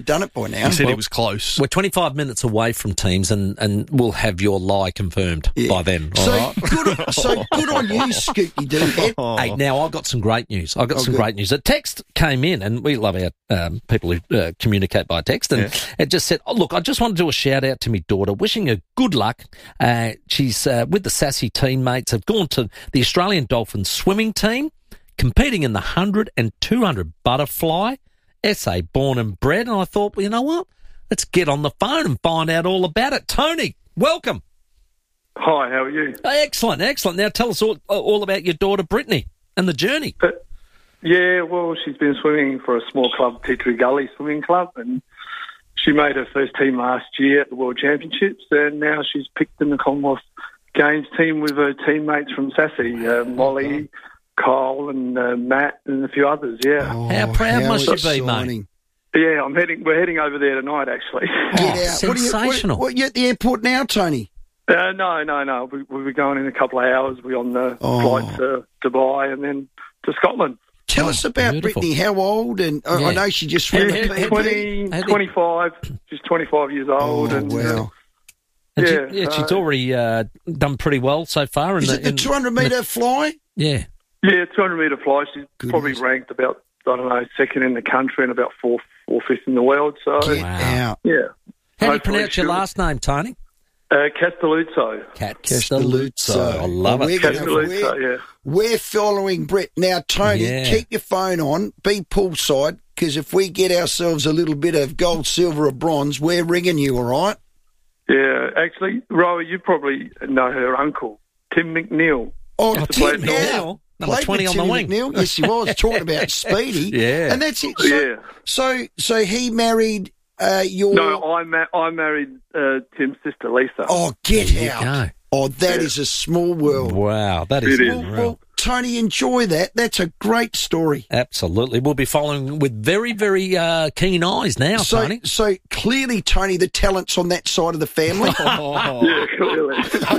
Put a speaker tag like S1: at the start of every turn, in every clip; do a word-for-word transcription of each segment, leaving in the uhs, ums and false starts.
S1: done it by now.
S2: He said
S3: Well,
S2: he was close.
S3: We're twenty-five minutes away from teams, and, and we'll have your lie confirmed
S1: Yeah.
S3: by then. All
S1: So,
S3: right?
S1: good, so good on you, Scooty Doodhead.
S3: Hey, now I've got some great news. I've got
S1: Oh,
S3: some
S1: good.
S3: great news. A text came in, and we love our um, people who uh, communicate by text, and
S2: Yeah.
S3: it just said, oh, look, I just want to do a shout out to my daughter, wishing her good luck. Uh, she's uh, with the Sassy teammates, have gone to the Australian Dolphins swimming team, competing in the one hundred and two hundred butterfly, S A born and bred, and I thought, well, you know what? Let's get on the phone and find out all about it. Tony, welcome.
S4: Hi, how are you?
S3: Excellent, excellent. Now tell us all, all about your daughter, Brittany, and the journey.
S4: Uh, yeah, well, she's been swimming for a small club, Petrie Gully Swimming Club, and she made her first team last year at the World Championships, and now she's picked in the Commonwealth Games team with her teammates from Sassy, uh, Molly, Kyle, and uh, Matt, and a few others. Yeah,
S1: Oh,
S3: How proud must you be, mate?
S1: exciting.
S4: yeah. I'm heading. We're heading over there tonight, actually.
S1: Get
S3: Oh,
S1: out. What are you,
S3: sensational.
S1: what, what, you at the airport now, Tony?
S4: Uh, no, no, no. We, we'll be going in a couple of hours. We're on the
S1: Oh.
S4: flight to Dubai and then to Scotland.
S1: Tell
S3: Oh,
S1: us about
S3: beautiful.
S1: How old? And uh,
S3: Yeah.
S1: I know she just swam
S3: Yeah,
S1: at
S3: yeah,
S1: P B.
S4: twenty,
S3: Had he-
S4: twenty-five. She's twenty-five years old.
S1: Oh,
S4: and, uh,
S1: wow.
S3: And she-
S4: Yeah,
S3: yeah, she's
S4: uh,
S3: already uh, done pretty well so far. In
S1: Is
S3: the,
S1: it the
S3: in-
S1: two hundred metre fly?
S3: Yeah.
S4: Yeah, two hundred metre fly. She's
S1: Goodness.
S4: probably ranked about, I don't know, second in the country and about fourth or fifth in the world. So,
S1: Get
S3: Wow.
S1: out.
S4: yeah.
S3: How do you
S4: Hopefully
S3: pronounce your
S4: she'll-
S3: last name, Tony?
S4: Uh, Castelluzzo.
S3: Castelluzzo. I love
S1: Well,
S3: it.
S1: we're gonna-
S4: Castelluzzo,
S1: we're-
S4: yeah.
S1: We're following Brett. Now, Tony,
S3: Yeah.
S1: keep your phone on. Be poolside, because if we get ourselves a little bit of gold, silver or bronze, we're ringing you, all right?
S4: Yeah, actually, Rowie, you probably know her uncle, Tim McNeil.
S1: Oh,
S4: Oh,
S1: Tim,
S4: Tim
S1: yeah.
S3: McNeil. Number
S1: Played
S3: twenty
S1: with
S3: on the
S1: Timmy
S3: wing.
S1: McNeil. Yes, he was. Talking about Speedy.
S3: Yeah.
S1: And that's it. So,
S4: Yeah.
S1: so, so he married uh, your...
S4: No, I ma- I married uh, Tim's sister, Lisa.
S1: Oh, get
S3: There you
S1: out.
S3: go.
S1: Oh, that
S4: Yeah.
S1: is a small world.
S3: Wow, that is
S4: It is.
S1: Well,
S3: unreal.
S1: well, Tony, enjoy that. That's a great story.
S3: Absolutely. We'll be following with very, very uh, keen eyes now,
S1: So,
S3: Tony.
S1: so clearly, Tony, the talent's on that side of the family.
S4: Yeah, clearly.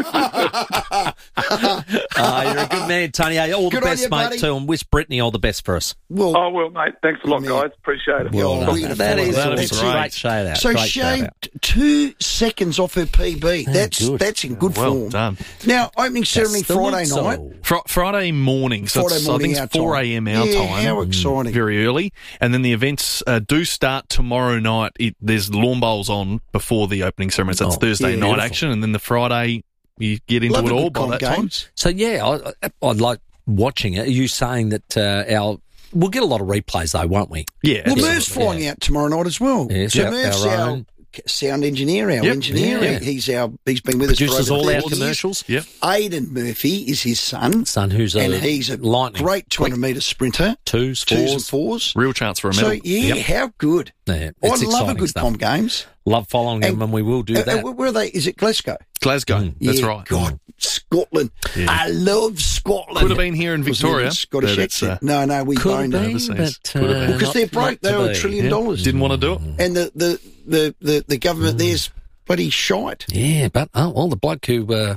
S3: Ah, you're a good man, Tony. Hey, all the
S1: Good on
S3: best,
S1: you,
S3: mate,
S1: buddy.
S3: too, and wish Brittany all the best for us.
S1: Well,
S4: oh, well, mate, thanks a lot,
S1: Good man.
S4: guys. Appreciate it.
S1: Well
S3: Well
S1: done.
S3: done. That is
S2: That'd be
S3: awesome.
S2: great.
S3: Great shout out.
S1: so
S3: Great shout
S1: shaved
S3: out.
S1: two seconds off her P B. That's
S3: good.
S1: that's in good
S2: Well
S1: form.
S2: done.
S1: Now, opening ceremony Friday
S3: Castelluzzo.
S1: night.
S2: Fr- Friday morning, so
S1: Friday
S2: it's,
S1: morning
S2: I think
S1: our
S2: it's four
S1: time.
S2: a.m. our
S1: Yeah,
S2: time.
S1: how exciting.
S2: Very early. And then the events uh, do start tomorrow night. It, there's lawn bowls on before the opening ceremony, so it's
S3: Oh,
S2: Thursday
S1: yeah,
S2: night
S3: beautiful.
S2: action, and then the Friday, you get into
S1: Love
S2: it
S1: a
S2: all
S1: good
S2: by
S1: com
S2: that time.
S1: games.
S3: So, yeah, I, I- I'd like watching it. Are you saying that uh, our... We'll get a lot of replays, though, won't we?
S2: Yeah.
S1: Well,
S2: absolutely.
S1: Merv's flying out tomorrow night as well.
S3: Yes,
S1: so
S3: our-
S1: Merv's
S3: our
S1: our,
S3: own.
S1: sound engineer, our
S2: Yep.
S1: engineer.
S3: Yeah.
S1: He- He's our. He's been with
S3: Produces
S1: us for over
S3: all our
S1: thirty years.
S3: commercials.
S2: Yep.
S1: Aidan Murphy is his son,
S3: Son who's a
S1: and he's a
S3: lightning.
S1: great two hundred metre sprinter.
S3: Twos,
S1: Twos and
S3: fours.
S1: fours.
S2: Real chance for a
S1: So
S2: medal.
S1: yeah,
S2: Yep.
S1: how good!
S3: Yeah,
S1: I
S3: it's
S1: love a
S3: exciting
S1: good
S3: stuff.
S1: com games.
S3: Love following
S1: And-
S3: them, and we will do
S1: Uh,
S3: that.
S1: uh, where are they? Is it Glasgow?
S2: Glasgow.
S3: Mm.
S2: That's
S1: Yeah,
S2: right.
S1: God, Scotland. I love Scotland.
S2: Could have been here in
S1: Wasn't
S2: Victoria.
S1: even Scottish
S2: but it's, uh,
S1: accent. no, no, we
S3: Could
S1: boned
S3: have
S1: it.
S3: been,
S2: overseas.
S3: but...
S2: Could have been.
S3: uh,
S1: Because they're
S3: not
S1: broke.
S3: meant to
S1: They were a
S3: be.
S1: trillion
S2: yeah.
S1: dollars.
S2: Didn't want to do it.
S1: And the, the, the, the, the government there's bloody shite.
S3: Yeah, but oh well, the bloke who uh,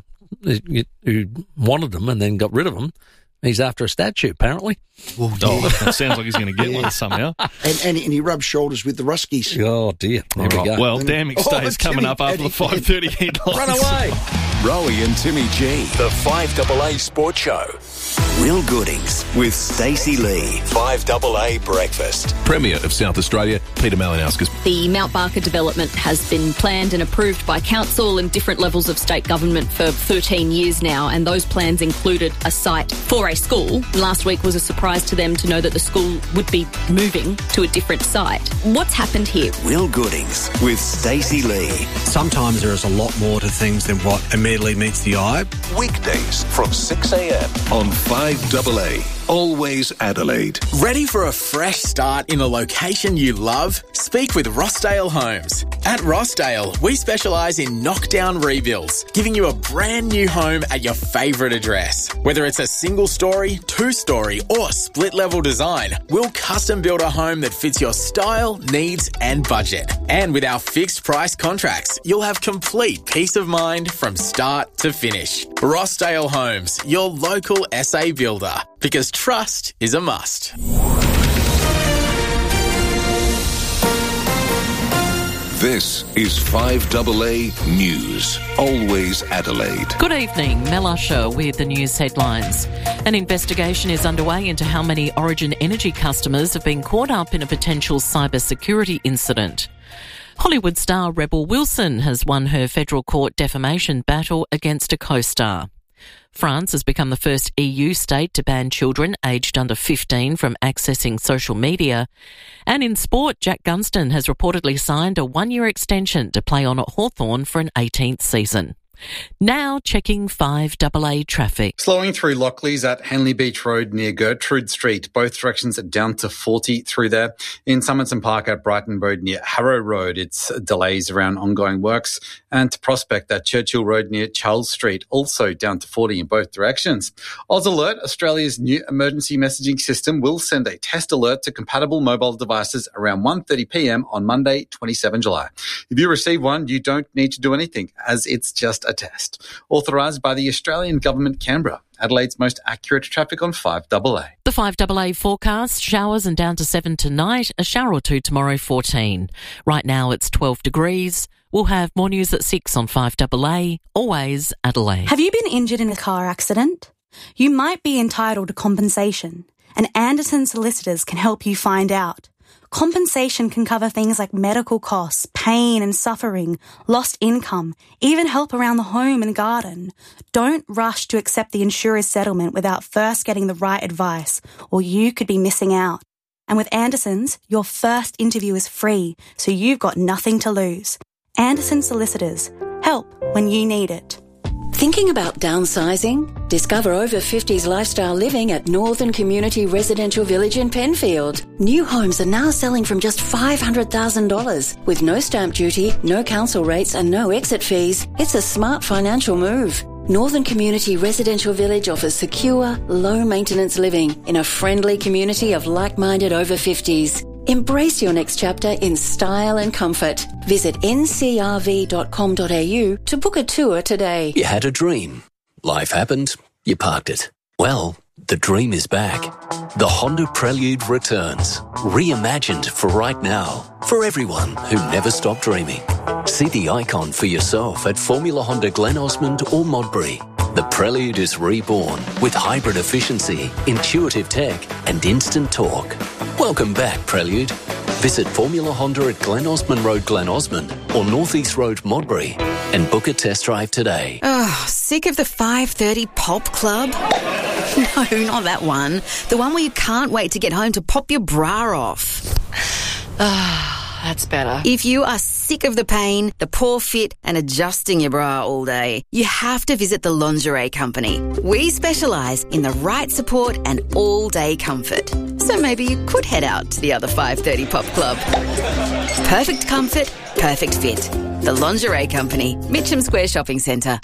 S3: who wanted them and then got rid of them, he's after a statue apparently.
S1: Well,
S2: Oh, it sounds like he's going to get one somehow.
S1: and, and, and he rubs shoulders with the Ruskies.
S3: Oh dear, there
S2: All
S3: we
S2: right.
S3: go.
S2: Well, damning
S1: Oh,
S2: stays coming
S1: Timmy,
S2: up after the
S1: Eddie.
S2: five thirty headlines.
S3: Run away.
S5: Rowie and Timmy G. The five A A Sports Show. Will Goodings with Stacey Lee. five A A Breakfast.
S6: Premier of South Australia, Peter Malinauskas.
S7: The Mount Barker development has been planned and approved by council and different levels of state government for thirteen years now, and those plans included a site for a school. Last week was a surprise to them to know that the school would be moving to a different site. What's happened here?
S5: Will Goodings with Stacey Lee.
S8: Sometimes there is a lot more to things than what immediately meets the eye.
S5: Weekdays from six a.m. on five A A. Always Adelaide.
S9: Ready for a fresh start in a location you love? Speak with Rossdale Homes. At Rossdale, we specialise in knockdown rebuilds, giving you a brand new home at your favourite address. Whether it's a single story, two story or split level design, we'll custom build a home that fits your style, needs and budget. And with our fixed price contracts, you'll have complete peace of mind from start to finish. Rossdale Homes, your local S A builder. Because trust is a must.
S5: This is five A A News. Always Adelaide.
S10: Good evening, Mel Usher with the news headlines. An investigation is underway into how many Origin Energy customers have been caught up in a potential cybersecurity incident. Hollywood star Rebel Wilson has won her federal court defamation battle against a co-star. France has become the first E U state to ban children aged under fifteen from accessing social media. And in sport, Jack Gunston has reportedly signed a one-year extension to play on at Hawthorn for an eighteenth season. Now checking five A A traffic.
S11: Slowing through Lockleys at Henley Beach Road near Gertrude Street. Both directions are down to forty through there. In Summerton Park at Brighton Road near Harrow Road, it's delays around ongoing works. And to Prospect at Churchill Road near Charles Street, also down to forty in both directions. Oz Alert, Australia's new emergency messaging system, will send a test alert to compatible mobile devices around one thirty p m on Monday, the twenty-seventh of July. If you receive one, you don't need to do anything, as it's just a test. Authorised by the Australian Government, Canberra. Adelaide's most accurate traffic on five A A.
S10: The five A A forecast, showers and down to seven tonight, a shower or two tomorrow, fourteen. Right now it's twelve degrees. We'll have more news at six on five A A, always Adelaide.
S12: Have you been injured in a car accident? You might be entitled to compensation, and Anderson Solicitors can help you find out. Compensation can cover things like medical costs, pain and suffering, lost income, even help around the home and garden. Don't rush to accept the insurer's settlement without first getting the right advice, or you could be missing out. And with Anderson's, your first interview is free, so you've got nothing to lose. Anderson Solicitors. Help when you need it.
S13: Thinking about downsizing? Discover over fifties lifestyle living at Northern Community Residential Village in Penfield. New homes are now selling from just five hundred thousand dollars. With no stamp duty, no council rates and no exit fees, it's a smart financial move. Northern Community Residential Village offers secure, low-maintenance living in a friendly community of like-minded over fifties. Embrace your next chapter in style and comfort. Visit n c r v dot com dot a u to book a tour today.
S14: You had a dream. Life happened. You parked it. Well, the dream is back. The Honda Prelude returns. Reimagined for right now. For everyone who never stopped dreaming. See the icon for yourself at Formula Honda Glen Osmond or Modbury. The Prelude is reborn with hybrid efficiency, intuitive tech and instant torque. Welcome back, Prelude. Visit Formula Honda at Glen Osmond Road, Glen Osmond or North East Road, Modbury and book a test drive today.
S15: Oh, sick of the five thirty Pop Club? No, not that one. The one where you can't wait to get home to pop your bra off. Ah, that's better. If you are sick of the pain, the poor fit and adjusting your bra all day, you have to visit the Lingerie Company. We specialise in the right support and all-day comfort. So maybe you could head out to the other five thirty Pop Club. Perfect comfort, perfect fit. The Lingerie Company, Mitcham Square Shopping Centre.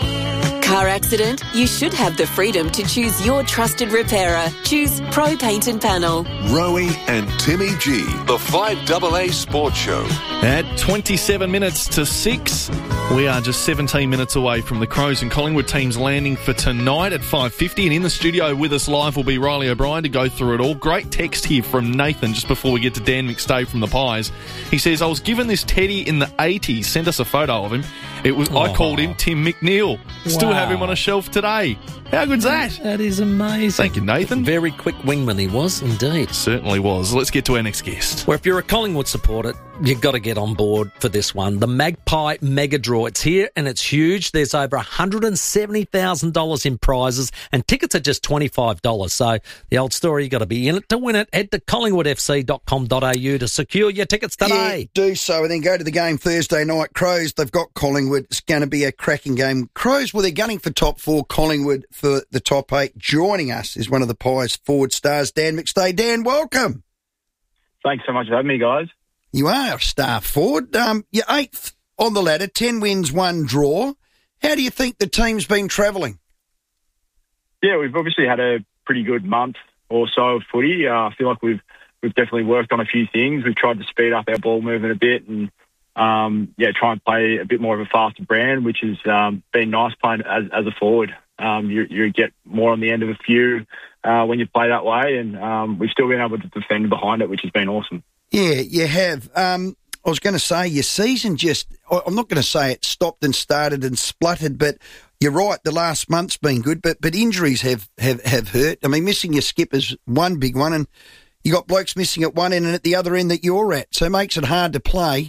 S15: Car accident? You should have the freedom to choose your trusted repairer. Choose Pro Paint and Panel.
S5: Rowie and Timmy G, the five A A Sports Show.
S2: At twenty-seven minutes to six, we are just seventeen minutes away from the Crows and Collingwood teams landing for tonight at five fifty. And in the studio with us live will be Riley O'Brien to go through it all. Great text here from Nathan just before we get to Dan McStay from the Pies. He says, I was given this teddy in the eighties. Sent us a photo of him. It was. Oh. I called him Tim McNeil. Still
S3: Wow.
S2: have him on a shelf today. How good's that?
S3: That is amazing.
S2: Thank you, Nathan.
S3: Very quick wingman he was, indeed.
S2: Certainly was. Let's get to our next guest.
S3: Well, if you're a Collingwood supporter, you've got to get on board for this one. The Magpie Mega Draw. It's here and it's huge. There's over one hundred seventy thousand dollars in prizes and tickets are just twenty-five dollars. So the old story, you've got to be in it to win it. Head to collingwood f c dot com dot a u to secure your tickets today.
S1: Yeah, do so and then go to the game Thursday night. Crows, they've got Collingwood. It's going to be a cracking game. Crows, well, they're gunning for top four. Collingwood for the top eight. Joining us is one of the Pies forward stars, Dan McStay. Dan, welcome.
S16: Thanks so much for having me, guys.
S1: You are a star forward. Um, you're eighth on the ladder, ten wins, one draw. How do you think the team's been travelling?
S16: Yeah, we've obviously had a pretty good month or so of footy. Uh, I feel like we've we've definitely worked on a few things. We've tried to speed up our ball movement a bit and, um, yeah, try and play a bit more of a faster brand, which has um, been nice playing as, as a forward. Um, you, you get more on the end of a few uh, when you play that way, and um, we've still been able to defend behind it, which has been awesome.
S1: Yeah, you have. Um, I was going to say, your season just, I'm not going to say it stopped and started and spluttered, but you're right, the last month's been good, but but injuries have, have, have hurt. I mean, missing your skip is one big one, and you got blokes missing at one end and at the other end that you're at, so it makes it hard to play.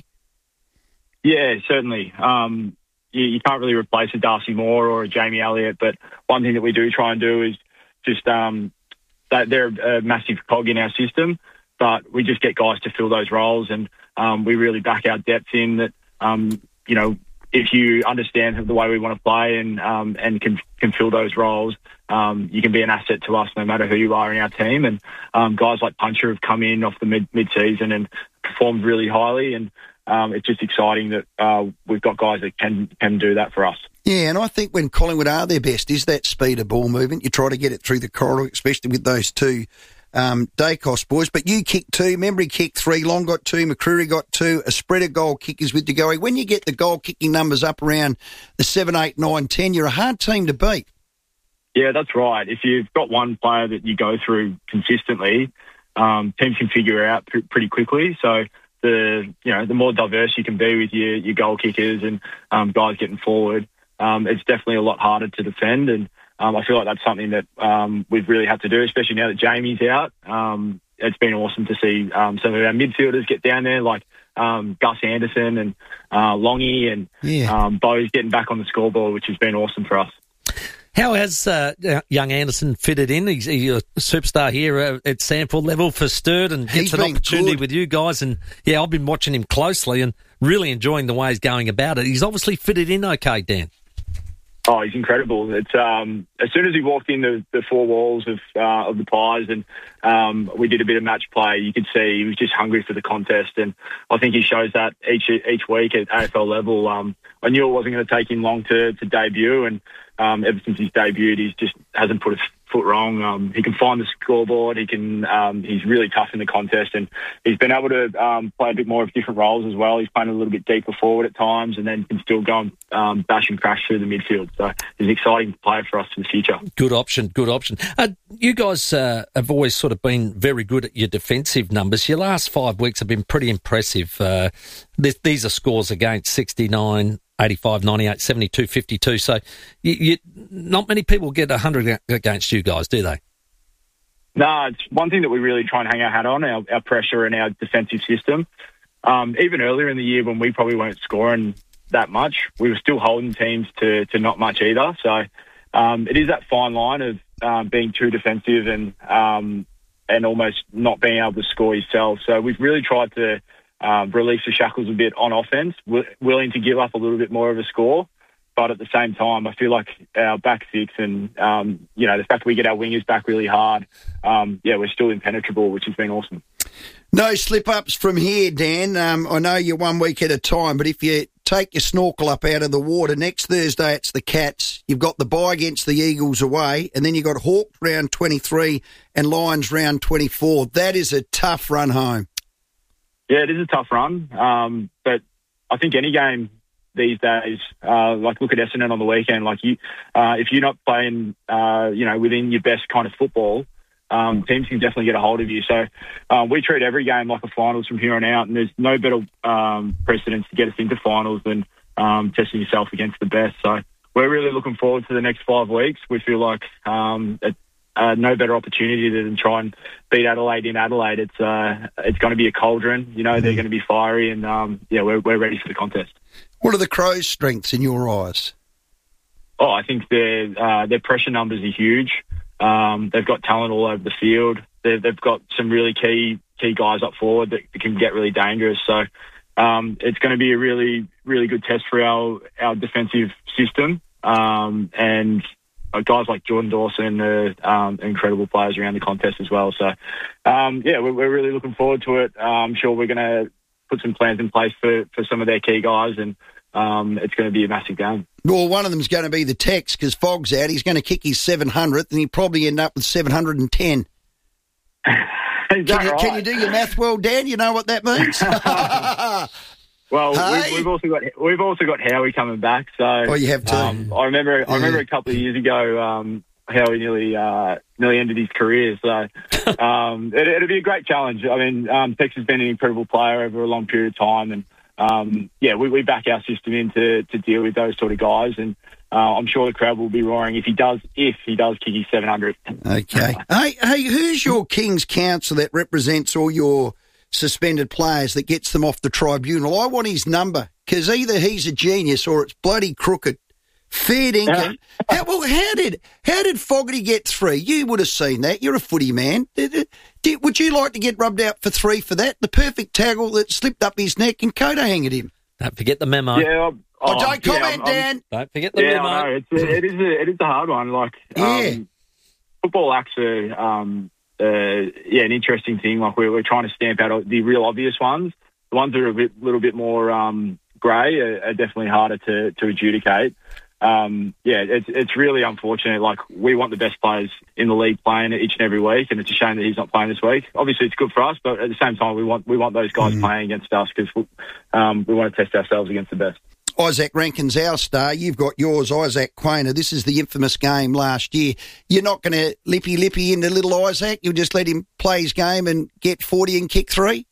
S16: Yeah, certainly. Um, you, you can't really replace a Darcy Moore or a Jamie Elliott, but one thing that we do try and do is just um, that they're a massive cog in our system, but we just get guys to fill those roles, and um, we really back our depth in that, um, you know, if you understand the way we want to play and um, and can can fill those roles, um, you can be an asset to us no matter who you are in our team. And um, guys like Puncher have come in off the mid mid season and performed really highly, and um, it's just exciting that uh, we've got guys that can can do that for us.
S1: Yeah, and I think when Collingwood are their best is that speed of ball movement. You try to get it through the corridor, especially with those two Um, Dacos boys, but you kicked two, Membry kicked three, Long got two, McCreary got two, a spread of goal kickers with Degoe. When you get the goal kicking numbers up around the seven, eight, nine, ten, you're a hard team to beat.
S16: Yeah, that's right. If you've got one player that you go through consistently, um, teams can figure it out pr- pretty quickly. So the you know the more diverse you can be with your, your goal kickers and um, guys getting forward, um, it's definitely a lot harder to defend. And Um, I feel like that's something that um, we've really had to do, especially now that Jamie's out. Um, it's been awesome to see um, some of our midfielders get down there, like um, Gus Anderson and uh, Longy and
S3: Yeah.
S16: um, Bo's getting back on the scoreboard, which has been awesome for us.
S3: How has uh, young Anderson fitted in? He's, he's a superstar here uh, at Sanford level for Sturt and gets
S1: He's
S3: an
S1: been
S3: opportunity
S1: good.
S3: with you guys. And, yeah, I've been watching him closely and really enjoying the way he's going about it. He's obviously fitted in okay, Dan.
S16: Oh, he's incredible. It's um, as soon as he walked in the, the four walls of uh, of the Pies and um, we did a bit of match play, you could see he was just hungry for the contest, and I think he shows that each each week at A F L level. Um, I knew it wasn't going to take him long to, to debut, and um, ever since he's debuted, he's just hasn't put a foot wrong. Um, he can find the scoreboard. He can. Um, he's really tough in the contest, and he's been able to um, play a bit more of different roles as well. He's playing a little bit deeper forward at times, and then can still go and um, bash and crash through the midfield. So he's an exciting player for us in the future.
S3: Good option, good option. Uh, you guys uh, have always sort of been very good at your defensive numbers. Your last five weeks have been pretty impressive. Uh, this, these are scores against sixty-nine, eighty-five, ninety-eight, seventy-two, fifty-two. So you, you, not many people get one hundred against you guys, do they?
S16: No, it's one thing that we really try and hang our hat on, our, our pressure and our defensive system. Um, even earlier in the year when we probably weren't scoring that much, we were still holding teams to, to not much either. So um, it is that fine line of um, being too defensive and um, and almost not being able to score yourself. So we've really tried to um, release the shackles a bit on offense, w- willing to give up a little bit more of a score. But at the same time, I feel like our back six and, um, you know, the fact that we get our wingers back really hard, um, yeah, we're still impenetrable, which has been awesome.
S1: No slip-ups from here, Dan. Um, I know you're one week at a time, but if you take your snorkel up out of the water, next Thursday it's the Cats. You've got the bye against the Eagles away, and then you've got Hawks round twenty-three and Lions round twenty-four. That is a tough run home.
S16: Yeah, it is a tough run, um, but I think any game these days, uh, like look at Essendon on the weekend, like you, uh, if you're not playing, uh, you know, within your best kind of football, um, teams can definitely get a hold of you. So uh, we treat every game like a finals from here on out, and there's no better um, precedence to get us into finals than um, testing yourself against the best. So we're really looking forward to the next five weeks. We feel like um, it, uh, no better opportunity than try and beat Adelaide in Adelaide. It's uh, it's going to be a cauldron. You know, they're going to be fiery, and um, yeah, we're we're ready for the contest.
S1: What are the Crows' strengths in your eyes?
S16: Oh, I think their uh, their pressure numbers are huge. Um, they've got talent all over the field. They've, they've got some really key key guys up forward that can get really dangerous. So um, it's going to be a really really good test for our our defensive system. Um, and guys like Jordan Dawson are um, incredible players around the contest as well. So um, yeah, we're, we're really looking forward to it. Uh, I'm sure we're going to put some plans in place for, for some of their key guys, and um, it's going to be a massive game.
S1: Well, one of them's going to be the Tex because Fogg's out. He's going to kick his seven hundredth, and he'll probably end up with seven hundred ten.
S16: Is that
S1: can, you,
S16: right?
S1: can you do your math well, Dan? You know what that means?
S16: Well,
S1: Hey.
S16: we've, we've also got we've also got Howie coming back. So
S1: Oh, you have too.
S16: Um, I remember I remember
S1: Yeah.
S16: a couple of years ago, um, how he nearly uh, nearly ended his career. So um, it, it'll be a great challenge. I mean, um, Tex has been an incredible player over a long period of time, and um, yeah, we, we back our system in to, to deal with those sort of guys, and uh, I'm sure the crowd will be roaring if he does if he does kick his seven hundred.
S1: Okay. hey, hey, who's your King's Counsel that represents all your suspended players that gets them off the tribunal? I want his number, because either he's a genius or it's bloody crooked. Fair dinkum. how, well, how did how did Fogarty get three? You would have seen that. You're a footy man. Did, did, would you like to get rubbed out for three for that? The perfect tackle that slipped up his neck and Coda hanged him.
S3: Don't forget the memo.
S16: Yeah. I'm,
S1: oh, don't
S16: yeah,
S1: comment,
S16: I'm,
S1: Dan.
S3: Don't forget the
S16: yeah,
S3: memo.
S16: I know. It's a, it, is a, it is a hard one. Like,
S1: yeah.
S16: Um, football acts are, um, uh, yeah, an interesting thing. Like, we're, we're trying to stamp out the real obvious ones. The ones that are a bit, little bit more um, grey are, are definitely harder to, to adjudicate. Um, yeah, it's it's really unfortunate. Like, we want the best players in the league playing each and every week, and it's a shame that he's not playing this week. Obviously, it's good for us, but at the same time, we want we want those guys mm. playing against us, because we, um, we want to test ourselves against the best.
S1: Isaac Rankin's our star. You've got yours, Isaac Quainer. This is the infamous game last year. You're not going to lippy-lippy into little Isaac. You'll just let him play his game and get forty and kick three?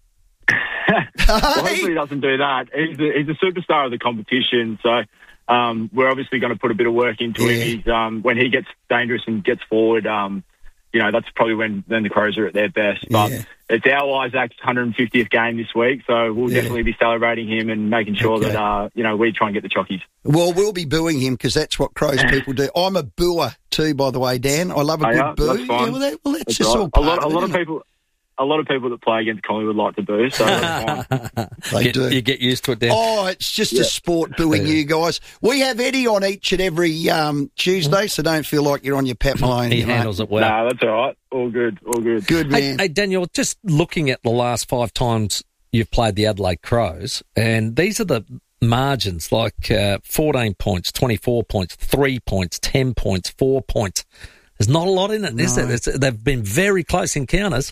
S16: Well, hopefully he doesn't do that. He's a, he's a superstar of the competition, so um, we're obviously going to put a bit of work into yeah. him. He's, um, when he gets dangerous and gets forward, um, you know, that's probably when then the Crows are at their best. But yeah. it's our Isaac's one hundred fiftieth game this week, so we'll yeah. definitely be celebrating him and making sure okay. that, uh, you know, we try and get the chockies.
S1: Well, we'll be booing him, because that's what Crows people do. I'm a booer too, by the way, Dan. I love a
S16: oh,
S1: good
S16: yeah,
S1: boo.
S16: That's fine.
S1: Yeah, well, that, well, that's,
S16: that's
S1: just
S16: right.
S1: all part
S16: a lot,
S1: of it,
S16: a lot of
S1: it?
S16: people. A lot of people that play against Collingwood like to boo, so that's fine.
S1: They
S3: get,
S1: do.
S3: You get used to it, Dan.
S1: Oh, it's just
S16: yeah.
S1: a sport booing yeah. you guys. We have Eddie on each and every um, Tuesday, so don't feel like you're on your Pat Malone.
S3: He handles it well.
S16: No, that's all right. All good, all good.
S1: Good, man.
S3: Hey, hey, Daniel, just looking at the last five times you've played the Adelaide Crows, and these are the margins, like uh, fourteen points, twenty-four points, three points, ten points, four points. There's not a lot in it, no. is there? It's, they've been very close encounters.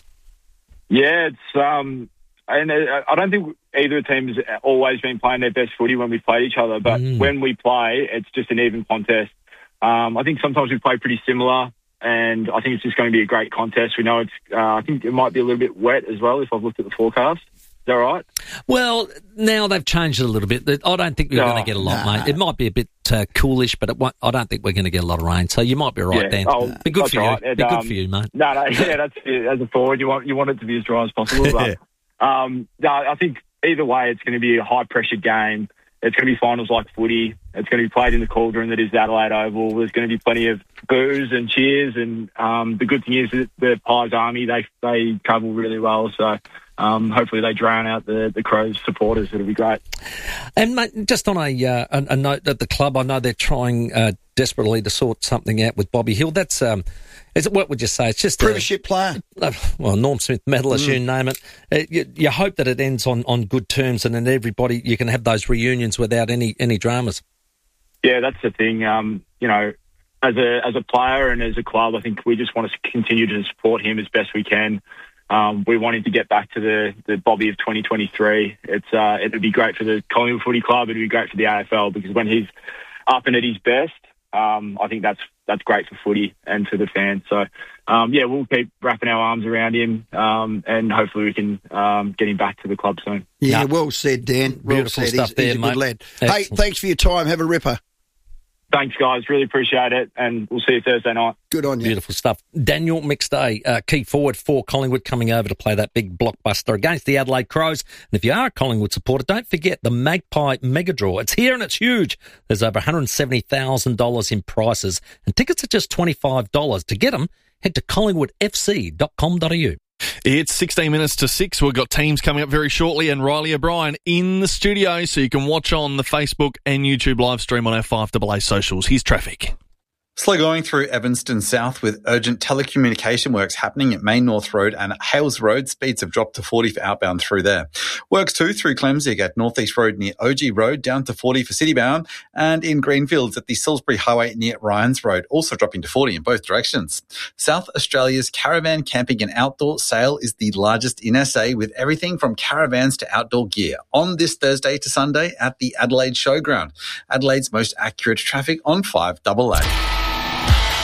S16: Yeah, it's um, and I don't think either team's always been playing their best footy when we played each other, but mm. when we play, it's just an even contest. Um, I think sometimes we play pretty similar, and I think it's just going to be a great contest. We know it's. Uh, I think it might be a little bit wet as well if I've looked at the forecast. Is that right?
S3: Well, now they've changed it a little bit. I don't think we're oh, going to get a lot, nah. mate. It might be a bit uh, coolish, but it won't, I don't think we're going to get a lot of rain. So you might be right,
S16: yeah.
S3: Dan.
S16: Oh,
S3: be good for
S16: right.
S3: you.
S16: And,
S3: be good
S16: um,
S3: for you, mate.
S16: No, no, yeah, that's it. As a forward, you want you want it to be as dry as possible. But um, no, I think either way, it's going to be a high pressure game. It's going to be finals like footy. It's going to be played in the cauldron that is Adelaide Oval. There's going to be plenty of boos and cheers. And um, the good thing is that the Pies Army, they they travel really well. So um, hopefully they drown out the, the Crows supporters. It'll be great. And,
S3: mate, just on a, uh, a, a note at the club, I know they're trying uh, desperately to sort something out with Bobby Hill. That's... Um, Is it, what would you say? It's just
S1: premiership a, player. Uh,
S3: well, Norm Smith medalist, mm. you name it. Uh, you, you hope that it ends on, on good terms, and then everybody you can have those reunions without any, any dramas.
S16: Yeah, that's the thing. Um, you know, as a as a player and as a club, I think we just want to continue to support him as best we can. Um, we want him to get back to the, the Bobby of twenty twenty-three. It's uh, it'd be great for the Collingwood Footy Club. It'd be great for the A F L, because when he's up and at his best, um, I think that's that's great for footy and for the fans. So, um, yeah, we'll keep wrapping our arms around him, um, and hopefully we can um, get him back to the club soon.
S1: Yeah, well said, Dan. Well
S3: Beautiful
S1: said.
S3: stuff
S1: he's,
S3: there,
S1: he's a
S3: mate.
S1: good lad.
S3: Excellent.
S1: Hey, thanks for your time. Have a ripper.
S16: Thanks, guys. Really appreciate it, and we'll see you Thursday night.
S1: Good on you.
S3: Beautiful stuff. Daniel McStay, uh, key forward for Collingwood, coming over to play that big blockbuster against the Adelaide Crows. And if you are a Collingwood supporter, don't forget the Magpie Mega Draw. It's here and it's huge. There's over one hundred seventy thousand dollars in prizes, and tickets are just twenty-five dollars. To get them, head to collingwood f c dot com dot a u.
S2: It's sixteen minutes to six. We've got teams coming up very shortly, and Riley O'Brien in the studio, so you can watch on the Facebook and YouTube live stream on our five A A socials. Here's traffic.
S11: Slow going through Evanston South with urgent telecommunication works happening at Main North Road and Hales Road. Speeds have dropped to forty for outbound through there. Works too through Clemzig at North East Road near O G Road, down to forty for citybound, and in Greenfields at the Salisbury Highway near Ryans Road, also dropping to forty in both directions. South Australia's caravan camping and outdoor sale is the largest in S A, with everything from caravans to outdoor gear on this Thursday to Sunday at the Adelaide Showground. Adelaide's most accurate traffic on five A A.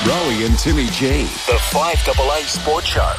S5: Rowie and Timmy G. The five double A Sports Show.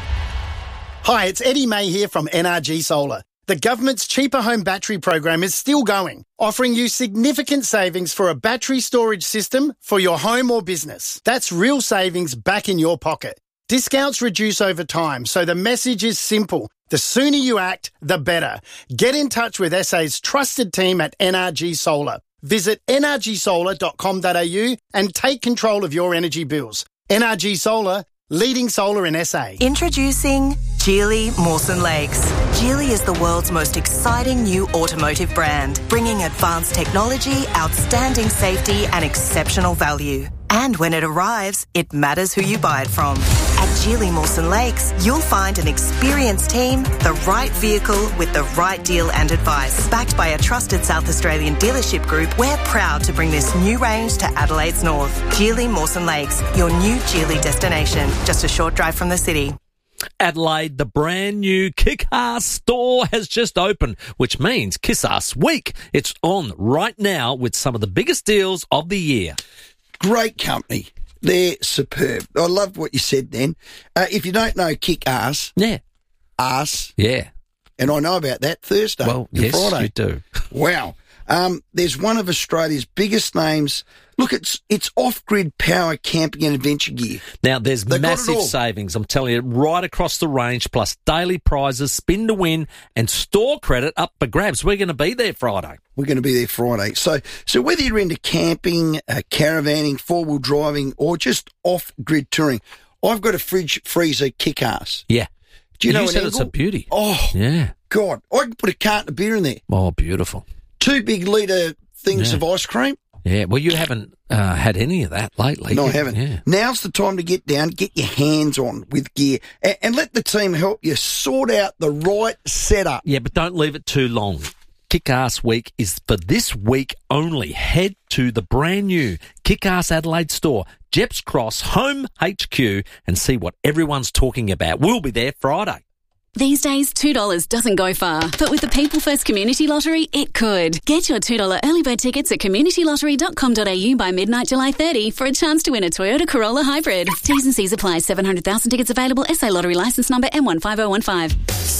S17: Hi, it's Eddie May here from N R G Solar. The government's Cheaper Home Battery program is still going, offering you significant savings for a battery storage system for your home or business. That's real savings back in your pocket. Discounts reduce over time, so the message is simple. The sooner you act, the better. Get in touch with S A's trusted team at N R G Solar. Visit n r g solar dot com dot a u and take control of your energy bills. N R G Solar, leading solar in S A.
S18: Introducing Geely Mawson Lakes. Geely is the world's most exciting new automotive brand, bringing advanced technology, outstanding safety and exceptional value. And when it arrives, it matters who you buy it from. At Geely Mawson Lakes, you'll find an experienced team, the right vehicle with the right deal and advice. Backed by a trusted South Australian dealership group, we're proud to bring this new range to Adelaide's north. Geely Mawson Lakes, your new Geely destination, just a short drive from the city.
S3: Adelaide, the brand new Kick-Ass store has just opened, which means Kick-Ass Week. It's on right now with some of the biggest deals of the year.
S1: Great company. They're superb. I loved what you said then. Uh, if you don't know Kick-Ass.
S3: Yeah.
S1: Ass.
S3: Yeah.
S1: And I know about that Thursday
S3: well,
S1: and
S3: yes,
S1: Friday.
S3: You do.
S1: Wow. Um, there's one of Australia's biggest names. Look, it's it's off-grid power camping and adventure gear.
S3: Now, there's
S1: They've
S3: massive savings, I'm telling you, right across the range, plus daily prizes, spin to win, and store credit up for grabs. We're going to be there Friday.
S1: We're going to be there Friday. So so whether you're into camping, uh, caravanning, four-wheel driving, or just off-grid touring, I've got a fridge freezer Kick-Ass.
S3: Yeah.
S1: Do you, you know
S3: said
S1: an
S3: it's a beauty.
S1: Oh,
S3: yeah.
S1: God. I can put a carton of beer in there.
S3: Oh, beautiful.
S1: Two big litre things
S3: Yeah.
S1: of ice cream.
S3: Yeah, well, you haven't uh, had any of that lately.
S1: No, I
S3: Yeah,
S1: haven't.
S3: Yeah.
S1: Now's the time to get down, get your hands on with gear, and, and let the team help you sort out the right setup.
S3: Yeah, but don't leave it too long. Kick-Ass Week is for this week only. Head to the brand new Kick-Ass Adelaide store, Jeps Cross Home H Q, and see what everyone's talking about. We'll be there Friday.
S7: These days, two dollars doesn't go far, but with the People First Community Lottery, it could. Get your two dollars early bird tickets at community lottery dot com dot a u by midnight July thirtieth for a chance to win a Toyota Corolla Hybrid. T's and C's apply. seven hundred thousand tickets available. S A Lottery licence number M one five zero one five.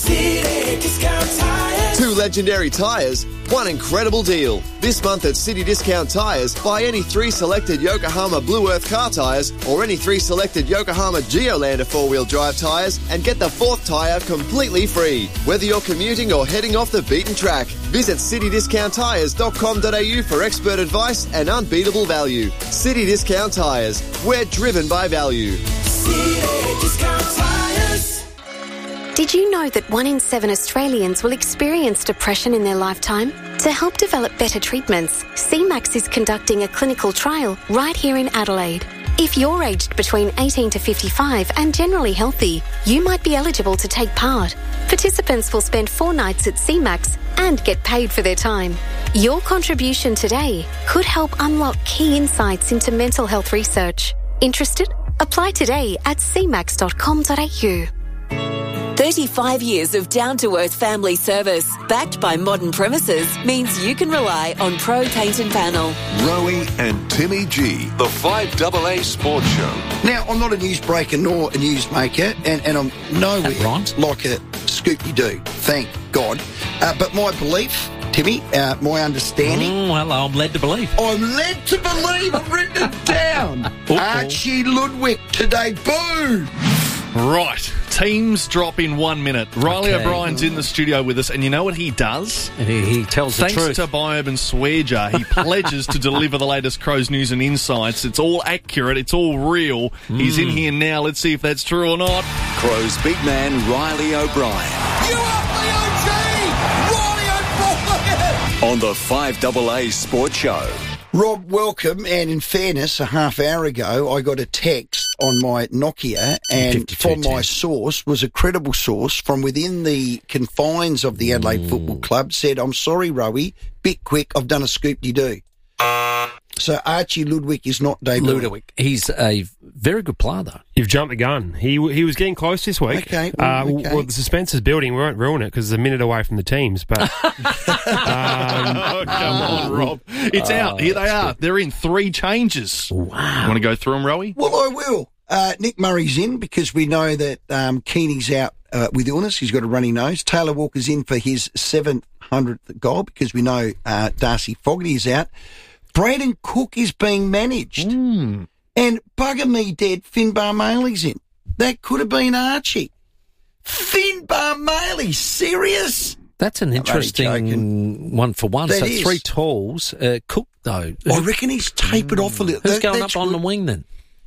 S19: City Discount Tires. Two legendary tyres, one incredible deal. This month at City Discount Tyres, buy any three selected Yokohama Blue Earth car tyres or any three selected Yokohama Geolander four-wheel drive tyres and get the fourth tyre completely free. Whether you're commuting or heading off the beaten track, visit city discount tyres dot com dot a u for expert advice and unbeatable value. City Discount Tyres, we're driven by value.
S20: City Discount Tyres.
S21: Did you know that one in seven Australians will experience depression in their lifetime? To help develop better treatments, C MAX is conducting a clinical trial right here in Adelaide. If you're aged between eighteen to fifty-five and generally healthy, you might be eligible to take part. Participants will spend four nights at C MAX and get paid for their time. Your contribution today could help unlock key insights into mental health research. Interested? Apply today at c max dot com dot a u.
S22: thirty-five years of down-to-earth family service, backed by modern premises, means you can rely on Pro Paint and Panel.
S5: Rowie and Timmy G, the five double A Sports Show.
S1: Now, I'm not a newsbreaker nor a newsmaker, and, and I'm nowhere like a Scoop-de-Doo, thank God. Uh, but my belief, Timmy, uh, my understanding...
S3: Mm, well, I'm led to believe.
S1: I'm led to believe, I've written it down. Archie Ludwig to debut.
S2: Right. Teams drop in one minute. Riley
S3: Okay.
S2: O'Brien's in the studio with us, and you know what he does?
S3: He, he tells
S2: Thanks
S3: the truth.
S2: to Biob and Swearger, he pledges to deliver the latest Crows news and insights. It's all accurate. It's all real. Mm. He's in here now. Let's see if that's true or not.
S5: Crows big man Riley O'Brien.
S20: You up the O G! Riley O'Brien!
S5: On the five double A Sports Show.
S1: Rob, welcome. And in fairness, a half hour ago, I got a text on my Nokia, and from my source, was a credible source from within the confines of the Adelaide mm. Football Club, said, I'm sorry, Rowie, bit quick, I've done a scoop-de-doo. So Archie Ludwig is not debuting.
S3: Ludwig. He's a very good player, though.
S23: You've jumped the gun. He he was getting close this week.
S1: Okay.
S23: Uh,
S1: Well, okay.
S23: well, the suspense is building. We won't ruin it because it's a minute away from the teams. But um,
S2: Oh, come on, Rob. It's
S1: Oh,
S2: out. Here they
S1: that's
S2: are. They're in three changes.
S3: Wow.
S2: You want to go through them, Rowie?
S1: Well, I will. Uh, Nick Murray's in because we know that um, Keeney's out uh, with illness. He's got a runny nose. Taylor Walker's in for his seven hundredth goal because we know uh, Darcy Fogarty is out. Brandon Cook is being managed.
S2: Mm.
S1: And bugger me dead, Finbar Maley's in. That could have been Archie. Finbar Maley, serious?
S3: That's an
S1: I'm only
S3: interesting one for one.
S1: That
S3: so
S1: is.
S3: three tools. Uh, Cook, though.
S1: I reckon he's tapered off a little.
S3: Who's
S1: That-
S3: going
S1: that's
S3: up on
S1: good.
S3: the wing then?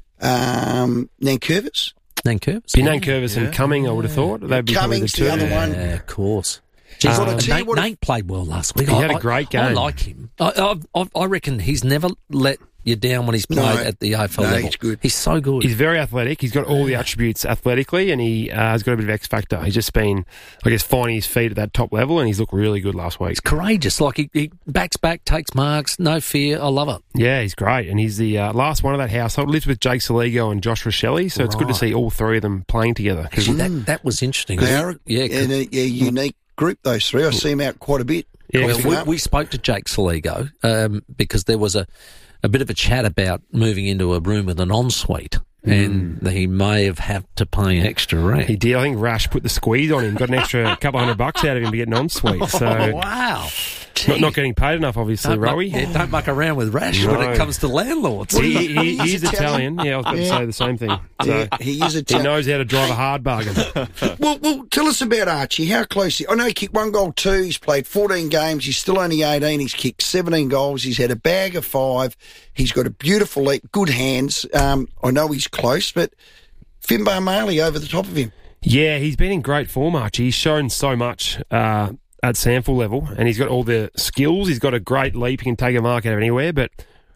S1: Um, Nankervis.
S3: Nankervis?
S23: Be Nankervis and Cumming, I would have thought. They'd be probably the
S1: Cummings,
S23: two.
S1: the other one.
S3: Yeah, of course.
S1: Geez,
S3: Uh,
S1: what I tell you
S3: Nate,
S1: what if-
S3: Nate played well last week.
S23: He
S3: I,
S23: had a
S3: I-
S23: great
S3: I
S23: game.
S3: like him. I, I, I reckon he's never let you down when he's played
S1: No.
S3: at the A F L
S1: No,
S3: level.
S1: he's good.
S3: He's so good.
S23: He's very athletic. He's got all the attributes athletically, and he uh, has got a bit of X factor. He's just been, I guess, finding his feet at that top level, and he's looked really good last week.
S3: He's courageous. Like he, he backs back, takes marks, no fear. I love it.
S23: Yeah, he's great, and he's the uh, last one of that household. Lives with Jake Saligo and Josh Rochelle, so it's good to
S3: Right.
S23: see all three of them playing together. 'Cause
S3: Actually, that, that was interesting.
S1: They are
S3: yeah,
S1: in a, a unique group, those three. I see him out quite a bit.
S23: Yeah,
S3: Well,
S1: Coughing
S3: we,
S1: up.
S3: we spoke to Jake Saligo um, because there was a, a bit of a chat about moving into a room with an ensuite, and he may have had to pay extra rent.
S23: He did. I think Rash put the squeeze on him, got an extra couple hundred bucks out of him to get an ensuite. So
S3: Oh, wow.
S23: not, not getting paid enough, obviously,
S3: Don't muck,
S23: Rowie.
S3: yeah, don't muck around with Rash when
S23: No.
S3: it comes to landlords.
S23: He, he, he-
S1: He's
S23: he's
S1: Italian.
S23: Italian. Yeah, I was about to
S1: Yeah.
S23: say the same thing. So
S1: Yeah, he is
S23: he
S1: Italian.
S23: knows how to drive a hard bargain.
S1: Well, well, tell us about Archie. How close? He, I know he kicked one goal, two. He's played fourteen games. He's still only eighteen. He's kicked seventeen goals. He's had a bag of five. He's got a beautiful leap, good hands. Um, I know he's close, but Finbar Maley over the top of him.
S23: Yeah, he's been in great form, Archie. He's shown so much uh, at sample level, and he's got all the skills. He's got a great leap. He can take a mark out of anywhere, but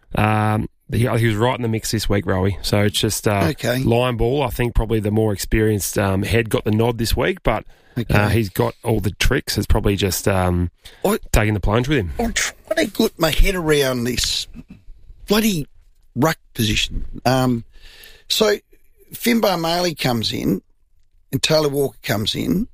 S23: um, he, he was right in the mix this week, Rowie. So it's just uh,
S1: Okay.
S23: line ball. I think probably the more experienced um, head got the nod this week, but
S1: Okay.
S23: uh, he's got all the tricks. It's probably just um,
S1: I-
S23: taking the plunge with him.
S1: I'm trying to get my head around this bloody ruck position. Um, so Finbar Maley comes in, and Taylor Walker comes in,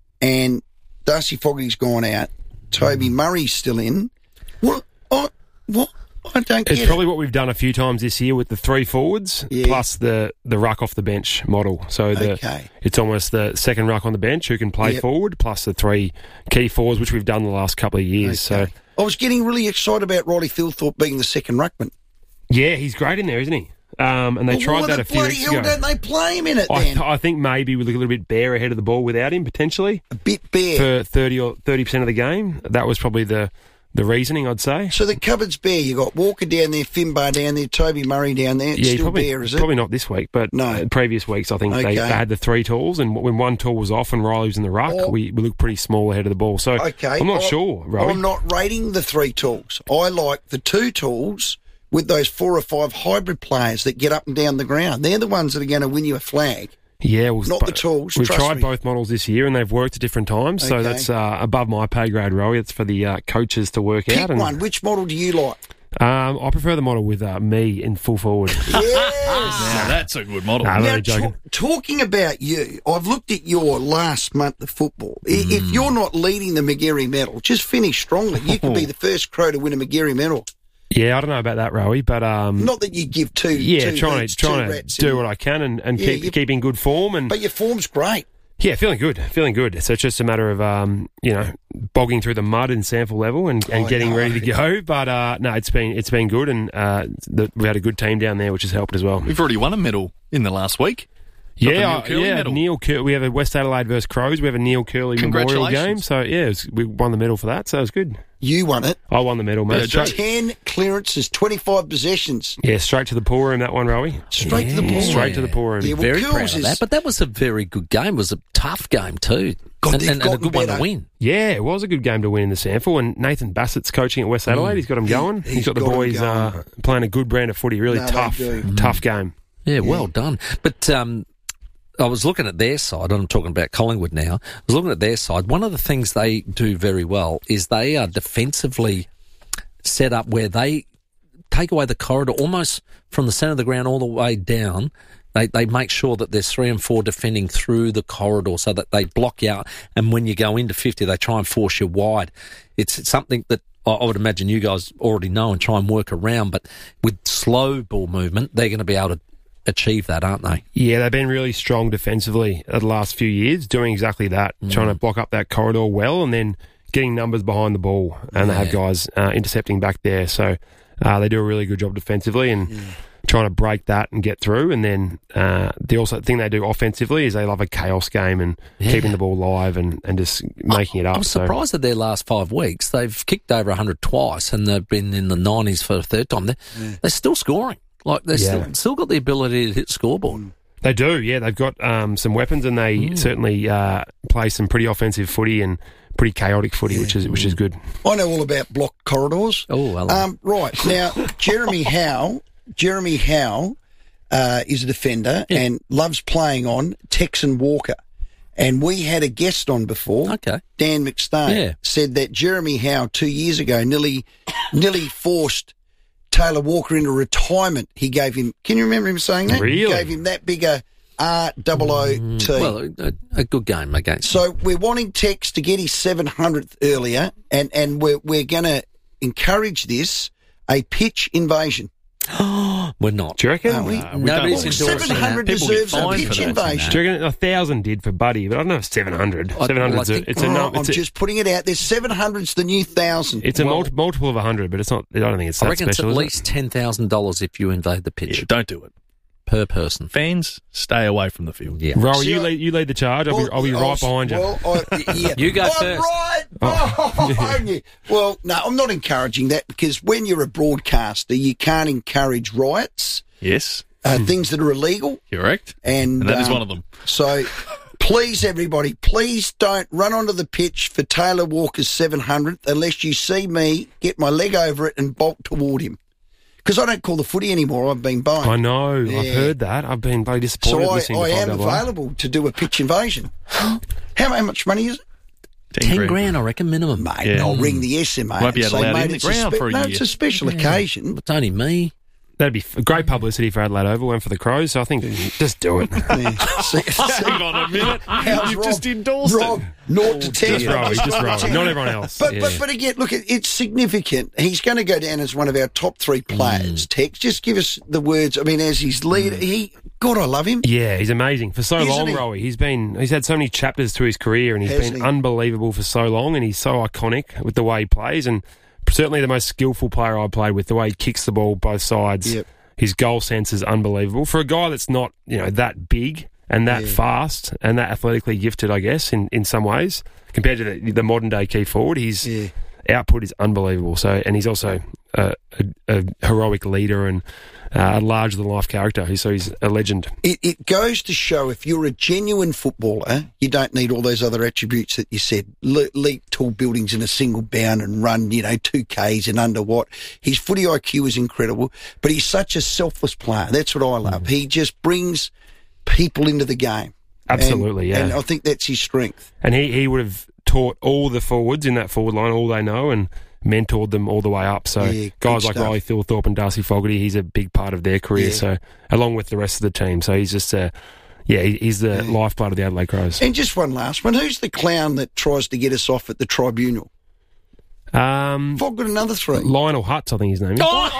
S1: and Darcy Fogarty's gone out. Toby Murray's still in. What? I, what? I don't get
S23: It's
S1: it.
S23: probably what we've done a few times this year with the three forwards
S1: Yeah.
S23: plus the, the ruck off the bench model. So the,
S1: Okay.
S23: it's almost the second ruck on the bench who can play
S1: Yep.
S23: forward plus the three key forwards, which we've done the last couple of years.
S1: Okay. I was getting really excited about Riley Philthorpe being the second ruckman.
S23: So yeah, he's great in there, isn't he? Um, and they
S1: Well,
S23: tried
S1: why
S23: that
S1: the
S23: a few
S1: bloody
S23: weeks
S1: hell
S23: ago.
S1: don't they play him in it
S23: I,
S1: then?
S23: I think maybe we look a little bit bare ahead of the ball without him potentially
S1: a bit bare.
S23: for thirty or thirty percent of the game. That was probably the the reasoning, I'd say.
S1: So the cupboard's bare. You got Walker down there, Finbar down there, Toby Murray down there. It's
S23: Yeah,
S1: still
S23: probably,
S1: bare, is it?
S23: probably not this week, but
S1: No.
S23: uh, previous weeks I think they,
S1: Okay.
S23: they had the three tools, and when one tool was off and Riley was in the ruck,
S1: Oh.
S23: we, we looked pretty small ahead of the ball. So
S1: Okay.
S23: I'm not
S1: I-
S23: sure, Rowie.
S1: I'm not rating the three tools. I like the two tools with those four or five hybrid players that get up and down the ground. They're the ones that are going to win you a flag.
S23: Yeah, well,
S1: Not
S23: but
S1: the tools,
S23: We've
S1: trust
S23: tried
S1: me.
S23: both models this year, and they've worked at different times. So
S1: Okay.
S23: that's uh, above my pay grade, Rowie. It's for the uh, coaches to work
S1: Pick
S23: out. And,
S1: one. Which model do you like?
S23: Um, I prefer the model with uh, me in full forward.
S1: Yes.
S2: Now, that's a good model.
S23: Nah, I'm
S1: Now,
S23: only joking.
S1: ta- talking about you, I've looked at your last month of football. I
S23: Mm.
S1: If you're not leading the McGarry medal, just finish strongly. You could be the first Crow to win a McGarry medal.
S23: Yeah, I don't know about that, Rowie, but um,
S1: Not that you give two.
S23: yeah,
S1: two
S23: trying
S1: hoots,
S23: to trying
S1: two
S23: to
S1: rats
S23: do
S1: in.
S23: what I can and, and
S1: Yeah,
S23: keep
S1: you-
S23: keep in good form and
S1: But your form's great.
S23: yeah, feeling good, feeling good. So it's just a matter of um, you know, bogging through the mud in sample level and, and
S1: I
S23: getting
S1: know.
S23: ready to go. But uh, no, it's been it's been good, and uh, the, we had a good team down there, which has helped as well.
S2: We've already won a medal in the last week. Got the
S23: Yeah,
S2: Neil
S23: uh,
S2: Curley
S23: yeah.
S2: medal.
S23: Neil Cur- we have a West Adelaide versus Crows. We have a Neil Curley Memorial game.
S2: Congratulations.
S23: So yeah, it was, we won the medal for that. So it was good.
S1: You won it.
S23: I won the medal, mate.
S2: Yeah,
S23: straight,
S1: Ten clearances, twenty-five possessions.
S23: yeah, straight to the pool room. That one, Rowie.
S1: Straight to the pool.
S23: Straight to the pool room.
S1: Yeah, well,
S3: Very
S1: Cools
S3: proud of
S1: is-
S3: that. But that was a very good game. It was a tough game too.
S1: God,
S3: and,
S1: they've
S3: and, and a
S1: gotten
S3: good one to
S1: better.
S3: win.
S23: Yeah, it was a good game to win in the sample. And Nathan Bassett's coaching at West Adelaide. He's got them going.
S1: he's
S23: he's got the
S1: got 'em
S23: boys
S1: going.
S23: uh, playing a good brand of footy. Really
S1: No, they
S23: tough,
S1: do.
S23: tough game.
S3: Yeah, well done. But um, I was looking at their side, and I'm talking about Collingwood now. I was looking at their side. One of the things they do very well is they are defensively set up where they take away the corridor almost from the centre of the ground all the way down They they make sure that there's three and four defending through the corridor so that they block you out. And when you go into fifty, they try and force you wide. It's, it's something that I, I would imagine you guys already know and try and work around. But with slow ball movement, they're going to be able to achieve that, aren't they?
S23: Yeah, they've been really strong defensively the last few years, doing exactly that, mm. trying to block up that corridor well and then getting numbers behind the ball. And yeah. they have guys uh, intercepting back there. So uh, they do a really good job defensively and yeah. trying to break that and get through. And then uh, the also thing they do offensively is they love a chaos game and yeah. keeping the ball live and, and just making it up.
S3: I'm surprised
S23: so.
S3: that their last five weeks, they've kicked over one hundred twice and they've been in the nineties for the third time. They're, yeah. they're still scoring. Like, they've yeah. still, still got the ability to hit the scoreboard.
S23: They do, yeah. They've got um, some weapons and they mm. certainly uh, play some pretty offensive footy and pretty chaotic footy, yeah. which is which is good.
S1: I know all about block corridors.
S3: Oh, hello.
S1: Um, right, now, Jeremy Howe, Jeremy Howe uh, is a defender yeah. and loves playing on Texan Walker. And we had a guest on before,
S3: okay.
S1: Dan McStone,
S3: yeah.
S1: said that Jeremy Howe two years ago nearly nearly forced Taylor Walker into retirement. He gave him, can you remember him saying that?
S23: Really?
S1: He gave him that bigger R O O T.
S3: Mm, well, a, a good game against.
S1: So we're wanting Tex to get his seven hundredth earlier, and, and we're, we're going to encourage this, a pitch invasion.
S3: We're not.
S23: Do you reckon?
S1: Are we?
S23: No,
S1: we Nobody's endorsing seven hundred that. Deserves a pitch invasion.
S23: Do you reckon a thousand did for Buddy, but I don't know if seven hundred. seven hundred well, a, it's
S1: oh,
S23: a no,
S1: I'm
S23: it's
S1: just a, putting it out there. seven hundred's the new thousand.
S23: It's a well, multi, multiple of one hundred, but it's not. I don't think it's that
S3: I reckon
S23: special.
S3: It's at least ten thousand dollars if you invade the pitch.
S2: Yeah, don't do it.
S3: Per person.
S2: Fans, stay away from the field.
S23: Yeah. Rory, you lead, you lead the charge. I'll well, be, I'll be right
S1: was,
S23: behind you.
S1: Well, I, yeah.
S3: You go
S1: I'm
S3: first.
S1: Right behind you. Well, no, I'm not encouraging that because when you're a broadcaster, you can't encourage riots.
S2: Yes.
S1: Uh, things that are illegal.
S2: Correct.
S1: And,
S2: and that
S1: um,
S2: is one of them.
S1: So, please, everybody, please don't run onto the pitch for Taylor Walker's seven hundredth unless you see me get my leg over it and bolt toward him. Because I don't call the footy anymore. I've been buying.
S23: I know. Yeah. I've heard that. I've been very disappointed.
S1: So I,
S23: listening
S1: I
S23: to
S1: am available to do a pitch invasion. how, how much money is it?
S3: Ten, Ten grand. grand, I reckon, minimum.
S1: Mate, yeah. I'll ring the S M A
S2: Won't be
S1: and say,
S2: allowed
S1: mate,
S2: in the
S1: it's,
S2: ground
S1: a spe-
S2: for a
S1: no,
S2: year.
S1: it's a special
S3: yeah.
S1: occasion.
S3: It's only me.
S23: That'd be great publicity for Adelaide Oval and for the Crows, so I think just do it.
S1: Yeah. see, see,
S2: Hang on a minute.
S1: How's
S2: You've
S1: Rob,
S2: just endorsed
S1: Rob,
S2: it.
S1: Naught to ten.
S23: Just Rowie, just Rowie, not everyone else.
S1: But,
S23: yeah.
S1: but but again, look, it's significant. He's going to go down as one of our top three players. Mm. Tex, just give us the words. I mean, as his leader, mm. he God, I love him.
S23: Yeah, he's amazing for so Isn't long, he? Rowie. He's been he's had so many chapters to his career, and he's Hasn't been he? unbelievable for so long, and he's so iconic with the way he plays, and certainly the most skillful player I've played with. The way he kicks the ball both sides. Yep. His goal sense is unbelievable for a guy that's not, you know, that big and that yeah. fast and that athletically gifted, I guess, in, in some ways compared to the, the modern day key forward. His yeah. output is unbelievable. So, and he's also a, a, a heroic leader and uh, a larger than life character. So he's a legend.
S1: It, it goes to show if you're a genuine footballer, you don't need all those other attributes that you said. Le- leap tall buildings in a single bound and run, you know, two Ks and under what. His footy I Q is incredible, but he's such a selfless player. That's what I love. Mm. He just brings people into the game.
S23: Absolutely,
S1: and,
S23: yeah.
S1: And I think that's his strength.
S23: And he, he would have taught all the forwards in that forward line all they know and mentored them all the way up. So
S1: yeah,
S23: guys like
S1: stuff.
S23: Riley Thilthorpe and Darcy Fogarty, he's a big part of their career. Yeah. So along with the rest of the team. So he's just a, yeah, he's the yeah. lifeblood of the Adelaide Crows.
S1: And just one last one. Who's the clown that tries to get us off at the tribunal?
S23: Um,
S1: I've got another three.
S23: Lionel Hutz, I think his name is.
S1: Oh!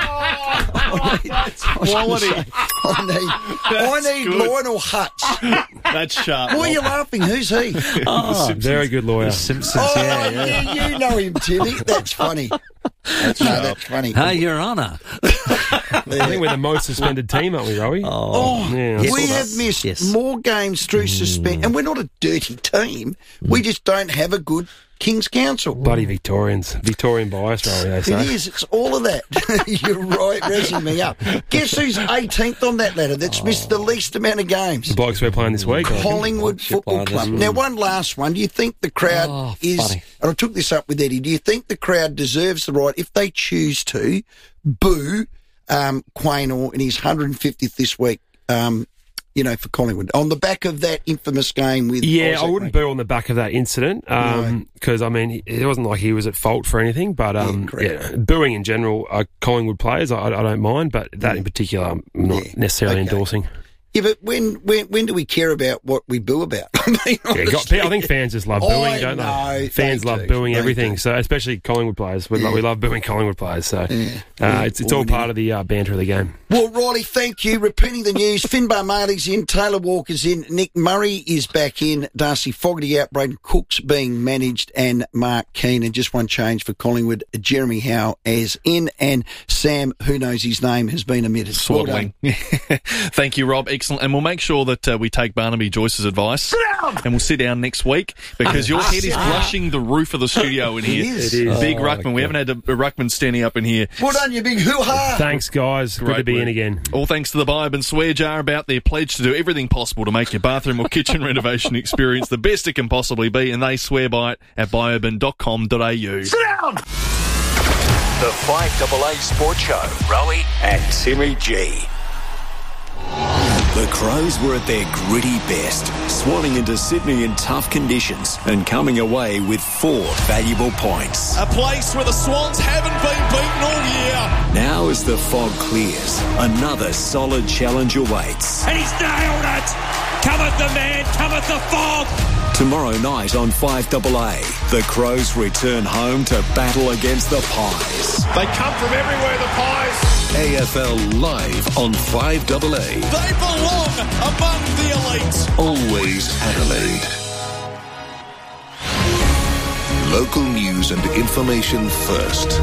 S1: I need,
S2: quality.
S1: I, I need, I need Lionel Hutz.
S2: That's sharp.
S1: Why are you laughing? Who's he?
S23: Oh, very good lawyer.
S3: The Simpsons,
S1: oh,
S3: yeah, yeah.
S1: You, you know him, Timmy. That's funny. That's, no, that's funny.
S3: Hey, Your Honour.
S23: I think we're the most suspended team, aren't we, Rowie?
S1: Oh,
S23: oh yeah,
S1: yes, we have missed
S3: yes.
S1: more games through
S3: mm.
S1: suspension, and we're not a dirty team. Mm. We just don't have a good King's Council.
S23: Bloody Victorians. Victorian bias, Rowie, they say.
S1: It is. It's all of that. You're right, raising me up. Guess who's eighteenth on that ladder that's oh. missed the least amount of games?
S23: The blokes we're playing this week.
S1: Collingwood Football Club. Now, one last one. Do you think the crowd
S3: oh,
S1: is...
S3: funny.
S1: And I took this up with Eddie. Do you think the crowd deserves the right, if they choose to, boo um, Quaynor in his one hundred fiftieth this week, um, you know, for Collingwood, on the back of that infamous game with...
S23: Yeah,
S1: Isaac
S23: I wouldn't
S1: Murray.
S23: boo on the back of that incident because, um, I mean, it wasn't like he was at fault for anything, but um, yeah, yeah, booing in general, uh, Collingwood players, I, I don't mind, but that in particular I'm not yeah. necessarily
S1: okay.
S23: endorsing.
S1: Yeah, but when when when do we care about what we boo about? I mean,
S23: yeah, got, I think fans just love booing,
S1: I
S23: don't
S1: know,
S23: they? Fans
S1: they
S23: love
S1: do,
S23: booing
S1: they
S23: everything,
S1: do.
S23: so especially Collingwood players. We,
S1: Yeah.
S23: love, we love booing Collingwood players, so
S1: Yeah.
S23: uh, it's, it's all part of the uh, banter of the game.
S1: Well, Riley, thank you. Repeating the news, Finbar Maley's in, Taylor Walker's in, Nick Murray is back in, Darcy Fogarty out, Braden Cook's being managed, and Mark Keane. And just one change for Collingwood, Jeremy Howe as in, and Sam, who knows his name, has been omitted.
S2: Swaddling.
S1: Well
S2: Thank you, Rob. Excellent. And we'll make sure that uh, we take Barnaby Joyce's advice. And we'll sit down next week because your head is brushing the roof of the studio in here.
S1: It is.
S23: It is.
S2: Big
S23: Oh,
S2: ruckman. We haven't had a, a ruckman standing up in here.
S1: Well done, you big hoo-ha.
S23: Thanks, guys. Good
S2: Great
S23: to be
S2: work.
S23: in again.
S2: All thanks to the Biob and Swear Jar about their pledge to do everything possible to make your bathroom or kitchen renovation experience the best it can possibly be, and they swear by it at bioban dot com dot a u.
S5: Sit down! The five double A Sports Show. Rowie and Timmy G. The Crows were at their gritty best, swanning into Sydney in tough conditions and coming away with four valuable points.
S4: A place where the Swans haven't been beaten all year.
S5: Now as the fog clears, another solid challenge awaits.
S4: And he's nailed it! Cometh the man, cometh the fog!
S5: Tomorrow night on five double A, the Crows return home to battle against the Pies.
S4: They come from everywhere, the Pies.
S6: A F L live on five double A.
S4: They belong among the elite.
S6: Always Adelaide. Local news and information first.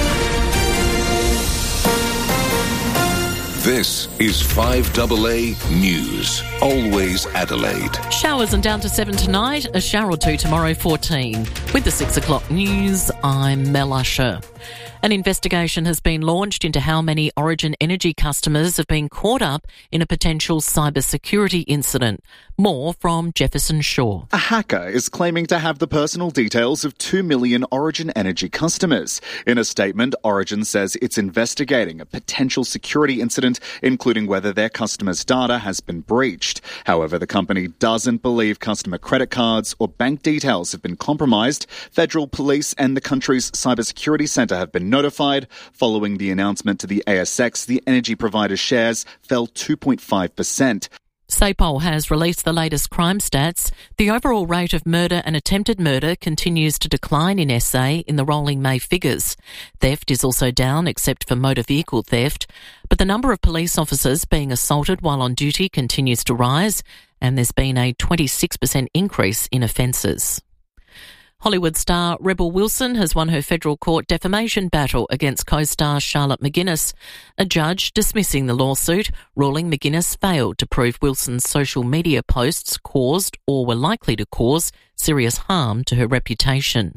S6: This is five double A News. Always Adelaide.
S10: Showers and down to seven tonight, a shower or two tomorrow, fourteen. With the six o'clock news, I'm Mel Usher. An investigation has been launched into how many Origin Energy customers have been caught up in a potential cybersecurity incident. More from Jefferson Shaw.
S8: A hacker is claiming to have the personal details of two million Origin Energy customers. In a statement, Origin says it's investigating a potential security incident, including whether their customers' data has been breached. However, the company doesn't believe customer credit cards or bank details have been compromised. Federal police and the country's cybersecurity centre have been notified. Following the announcement to the A S X, the energy provider's shares fell two point five percent.
S10: SAPOL has released the latest crime stats. The overall rate of murder and attempted murder continues to decline in S A in the rolling May figures. Theft is also down, except for motor vehicle theft. But the number of police officers being assaulted while on duty continues to rise, and there's been a twenty-six percent increase in offences. Hollywood star Rebel Wilson has won her federal court defamation battle against co-star Charlotte McGuinness, a judge dismissing the lawsuit, ruling McGuinness failed to prove Wilson's social media posts caused or were likely to cause serious harm to her reputation.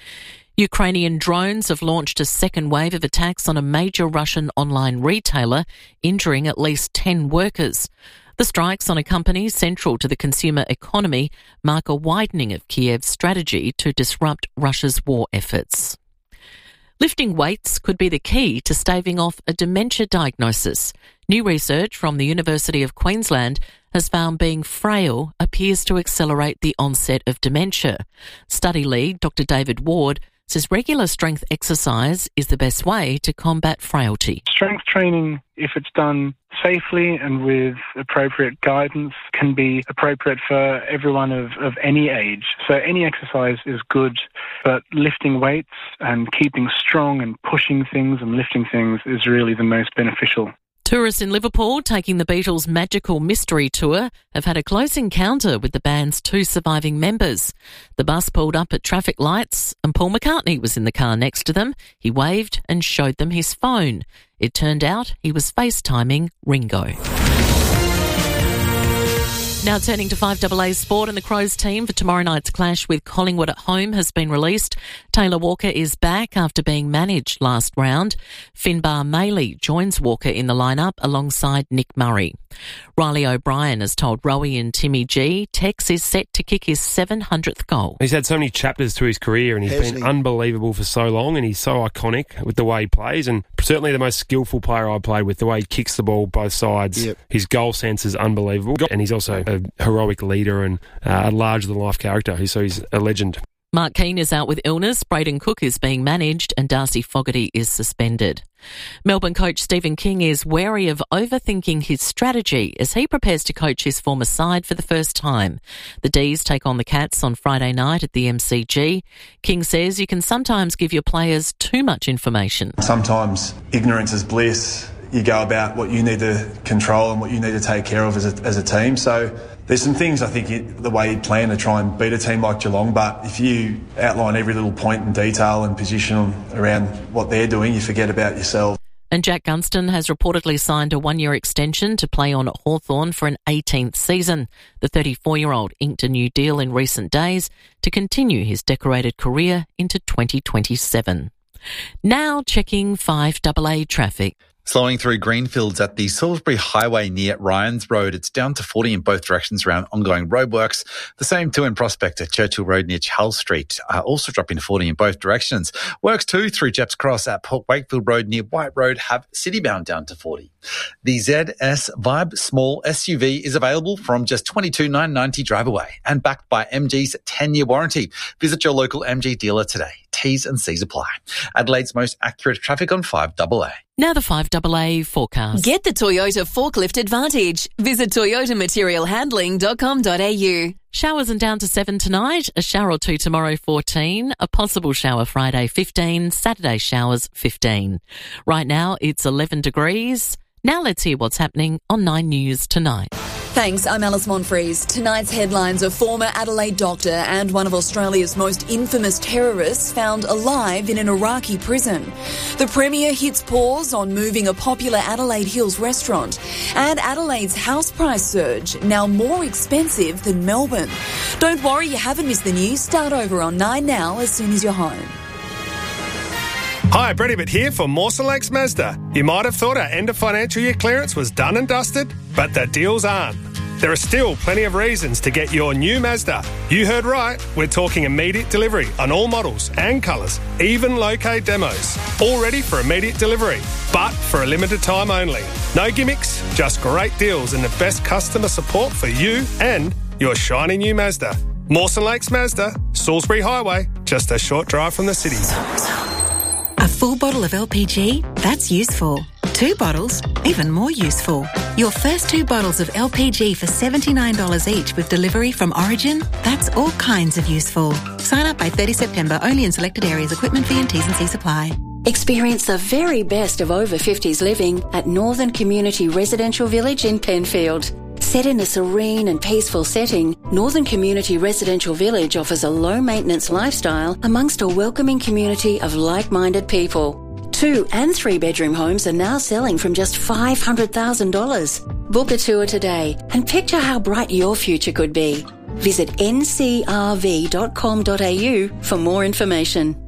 S10: Ukrainian drones have launched a second wave of attacks on a major Russian online retailer, injuring at least ten workers. The strikes on a company central to the consumer economy mark a widening of Kiev's strategy to disrupt Russia's war efforts. Lifting weights could be the key to staving off a dementia diagnosis. New research from the University of Queensland has found being frail appears to accelerate the onset of dementia. Study lead Doctor David Ward says regular strength exercise is the best way to combat frailty.
S24: Strength training, if it's done safely and with appropriate guidance, can be appropriate for everyone of, of any age. So any exercise is good, but lifting weights and keeping strong and pushing things and lifting things is really the most beneficial.
S10: Tourists in Liverpool taking the Beatles' Magical Mystery Tour have had a close encounter with the band's two surviving members. The bus pulled up at traffic lights and Paul McCartney was in the car next to them. He waved and showed them his phone. It turned out he was FaceTiming Ringo. Now turning to five double A Sport, and the Crows team for tomorrow night's clash with Collingwood at home has been released. Taylor Walker is back after being managed last round. Finbar Maley joins Walker in the lineup alongside Nick Murray. Riley O'Brien has told Rowie and Timmy G Tex is set to kick his seven hundredth goal.
S23: He's had so many chapters to his career and he's
S1: Hasn't
S23: been
S1: he?
S23: unbelievable for so long, and he's so iconic with the way he plays, and certainly the most skillful player I've played with, the way he kicks the ball both sides.
S1: Yep.
S23: His goal sense is unbelievable, and he's also a heroic leader and uh, a larger-than-life character, so he's a legend.
S10: Mark Keane is out with illness, Braden Cook is being managed and Darcy Fogarty is suspended. Melbourne coach Stephen King is wary of overthinking his strategy as he prepares to coach his former side for the first time. The D's take on the Cats on Friday night at the M C G. King says you can sometimes give your players too much information.
S9: Sometimes ignorance is bliss. You go about what you need to control and what you need to take care of as a, as a team. So there's some things I think you, the way you plan to try and beat a team like Geelong, but if you outline every little point in detail and position around what they're doing, you forget about yourself.
S10: And Jack Gunston has reportedly signed a one-year extension to play on at Hawthorn for an eighteenth season. The thirty-four-year-old inked a new deal in recent days to continue his decorated career into twenty twenty-seven. Now checking five A A traffic.
S12: Slowing through Greenfields at the Salisbury Highway near Ryans Road. It's down to forty in both directions around ongoing roadworks. The same too in Prospect at Churchill Road near Charles Street. Uh, also dropping to forty in both directions. Works too through Jeps Cross at Port Wakefield Road near White Road have citybound down to forty. The Z S Vibe Small S U V is available from just twenty-two thousand nine hundred ninety dollars drive away and backed by M G's ten-year warranty. Visit your local M G dealer today. T's and C's apply. Adelaide's most accurate traffic on five A A.
S10: Now the five A A forecast.
S22: Get the Toyota Forklift Advantage. Visit toyota material handling dot com dot a u.
S10: Showers and down to seven tonight, a shower or two tomorrow fourteen, a possible shower Friday fifteen, Saturday showers fifteen. Right now it's eleven degrees. Now let's hear what's happening on Nine News tonight.
S22: Thanks, I'm Alice Monfries. Tonight's headlines: a former Adelaide doctor and one of Australia's most infamous terrorists found alive in an Iraqi prison. The Premier hits pause on moving a popular Adelaide Hills restaurant. And Adelaide's house price surge, now more expensive than Melbourne. Don't worry, you haven't missed the news. Start over on Nine Now as soon as you're home.
S13: Hi, Brett Ibbott here for Mawson Lakes Mazda. You might have thought our end of financial year clearance was done and dusted, but the deals aren't. There are still plenty of reasons to get your new Mazda. You heard right, we're talking immediate delivery on all models and colours, even low-K demos. All ready for immediate delivery, but for a limited time only. No gimmicks, just great deals and the best customer support for you and your shiny new Mazda. Mawson Lakes Mazda, Salisbury Highway, just a short drive from the city.
S14: A full bottle of L P G? That's useful. Two bottles? Even more useful. Your first two bottles of L P G for seventy-nine dollars each with delivery from Origin? That's all kinds of useful. Sign up by thirtieth September only in selected areas. Equipment fee and T's and C's apply.
S25: Experience the very best of over fifties living at Northern Community Residential Village in Penfield. Set in a serene and peaceful setting, Northern Community Residential Village offers a low-maintenance lifestyle amongst a welcoming community of like-minded people. Two and three-bedroom homes are now selling from just five hundred thousand dollars. Book a tour today and picture how bright your future could be. Visit n c r v dot com dot a u for more information.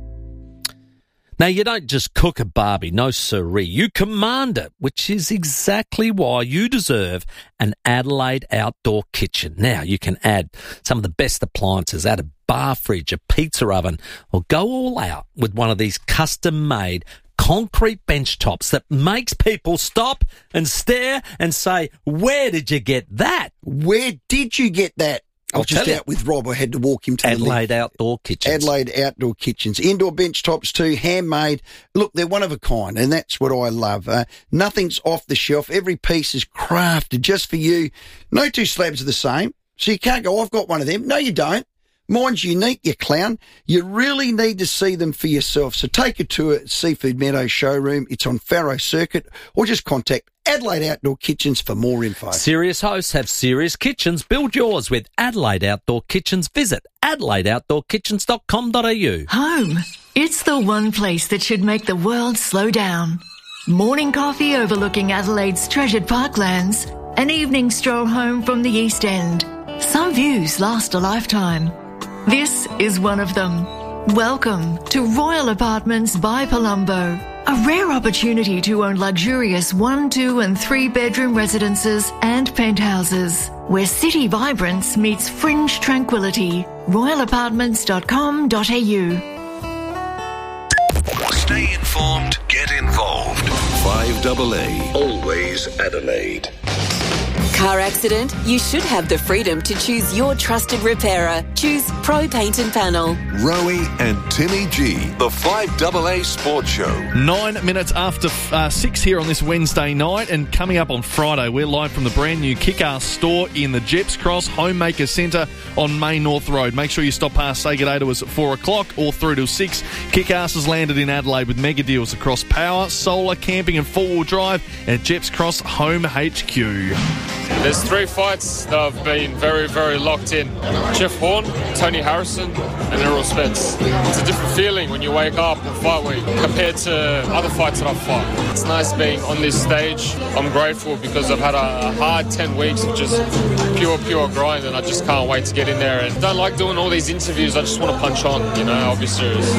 S3: Now, you don't just cook a barbie, no siree. You command it, which is exactly why you deserve an Adelaide outdoor kitchen. Now, you can add some of the best appliances, add a bar fridge, a pizza oven, or go all out with one of these custom-made concrete bench tops that makes people stop and stare and say, where did you get that?
S1: Where did you get that? I was just out with Rob. I had to walk him to the
S3: Adelaide Outdoor Kitchens.
S1: Adelaide Outdoor Kitchens. Indoor bench tops too, handmade. Look, they're one of a kind, and that's what I love. Uh, nothing's off the shelf. Every piece is crafted just for you. No two slabs are the same, so you can't go, I've got one of them. No, you don't. Mine's unique, you clown. You really need to see them for yourself. So take a tour at Seafood Meadows showroom. It's on Farrow Circuit, or just contact Adelaide Outdoor Kitchens for more info.
S3: Serious hosts have serious kitchens. Build yours with Adelaide Outdoor Kitchens. Visit adelaide outdoor kitchens dot com dot a u.
S26: Home. It's the one place that should make the world slow down. Morning coffee overlooking Adelaide's treasured parklands. An evening stroll home from the East End. Some views last a lifetime. This is one of them. Welcome to Royal Apartments by Palumbo, a rare opportunity to own luxurious one, two and three bedroom residences and penthouses, where city vibrance meets fringe tranquility. royal apartments dot com dot a u.
S6: Stay informed, get involved. five A A, always Adelaide.
S7: Car accident? You should have the freedom to choose your trusted repairer. Choose Pro Paint and Panel.
S6: Rowie and Timmy G, the five double A Sports Show.
S2: Nine minutes after uh, six here on this Wednesday night, and coming up on Friday, we're live from the brand new Kick-Ass store in the Jeps Cross Homemaker Centre on Main North Road. Make sure you stop past, say good day to us at four o'clock or through till six. Kick-Ass has landed in Adelaide with mega deals across power, solar, camping and four-wheel drive at Jeps Cross Home H Q.
S11: There's three fights that have been very, very locked in. Jeff Horn, Tony Harrison and Errol Spence. It's a different feeling when you wake up and fight week compared to other fights that I've fought. It's nice being on this stage. I'm grateful because I've had a hard ten weeks of just pure, pure grind, and I just can't wait to get in there. And I don't like doing all these interviews. I just want to punch on, you know, I'll be serious.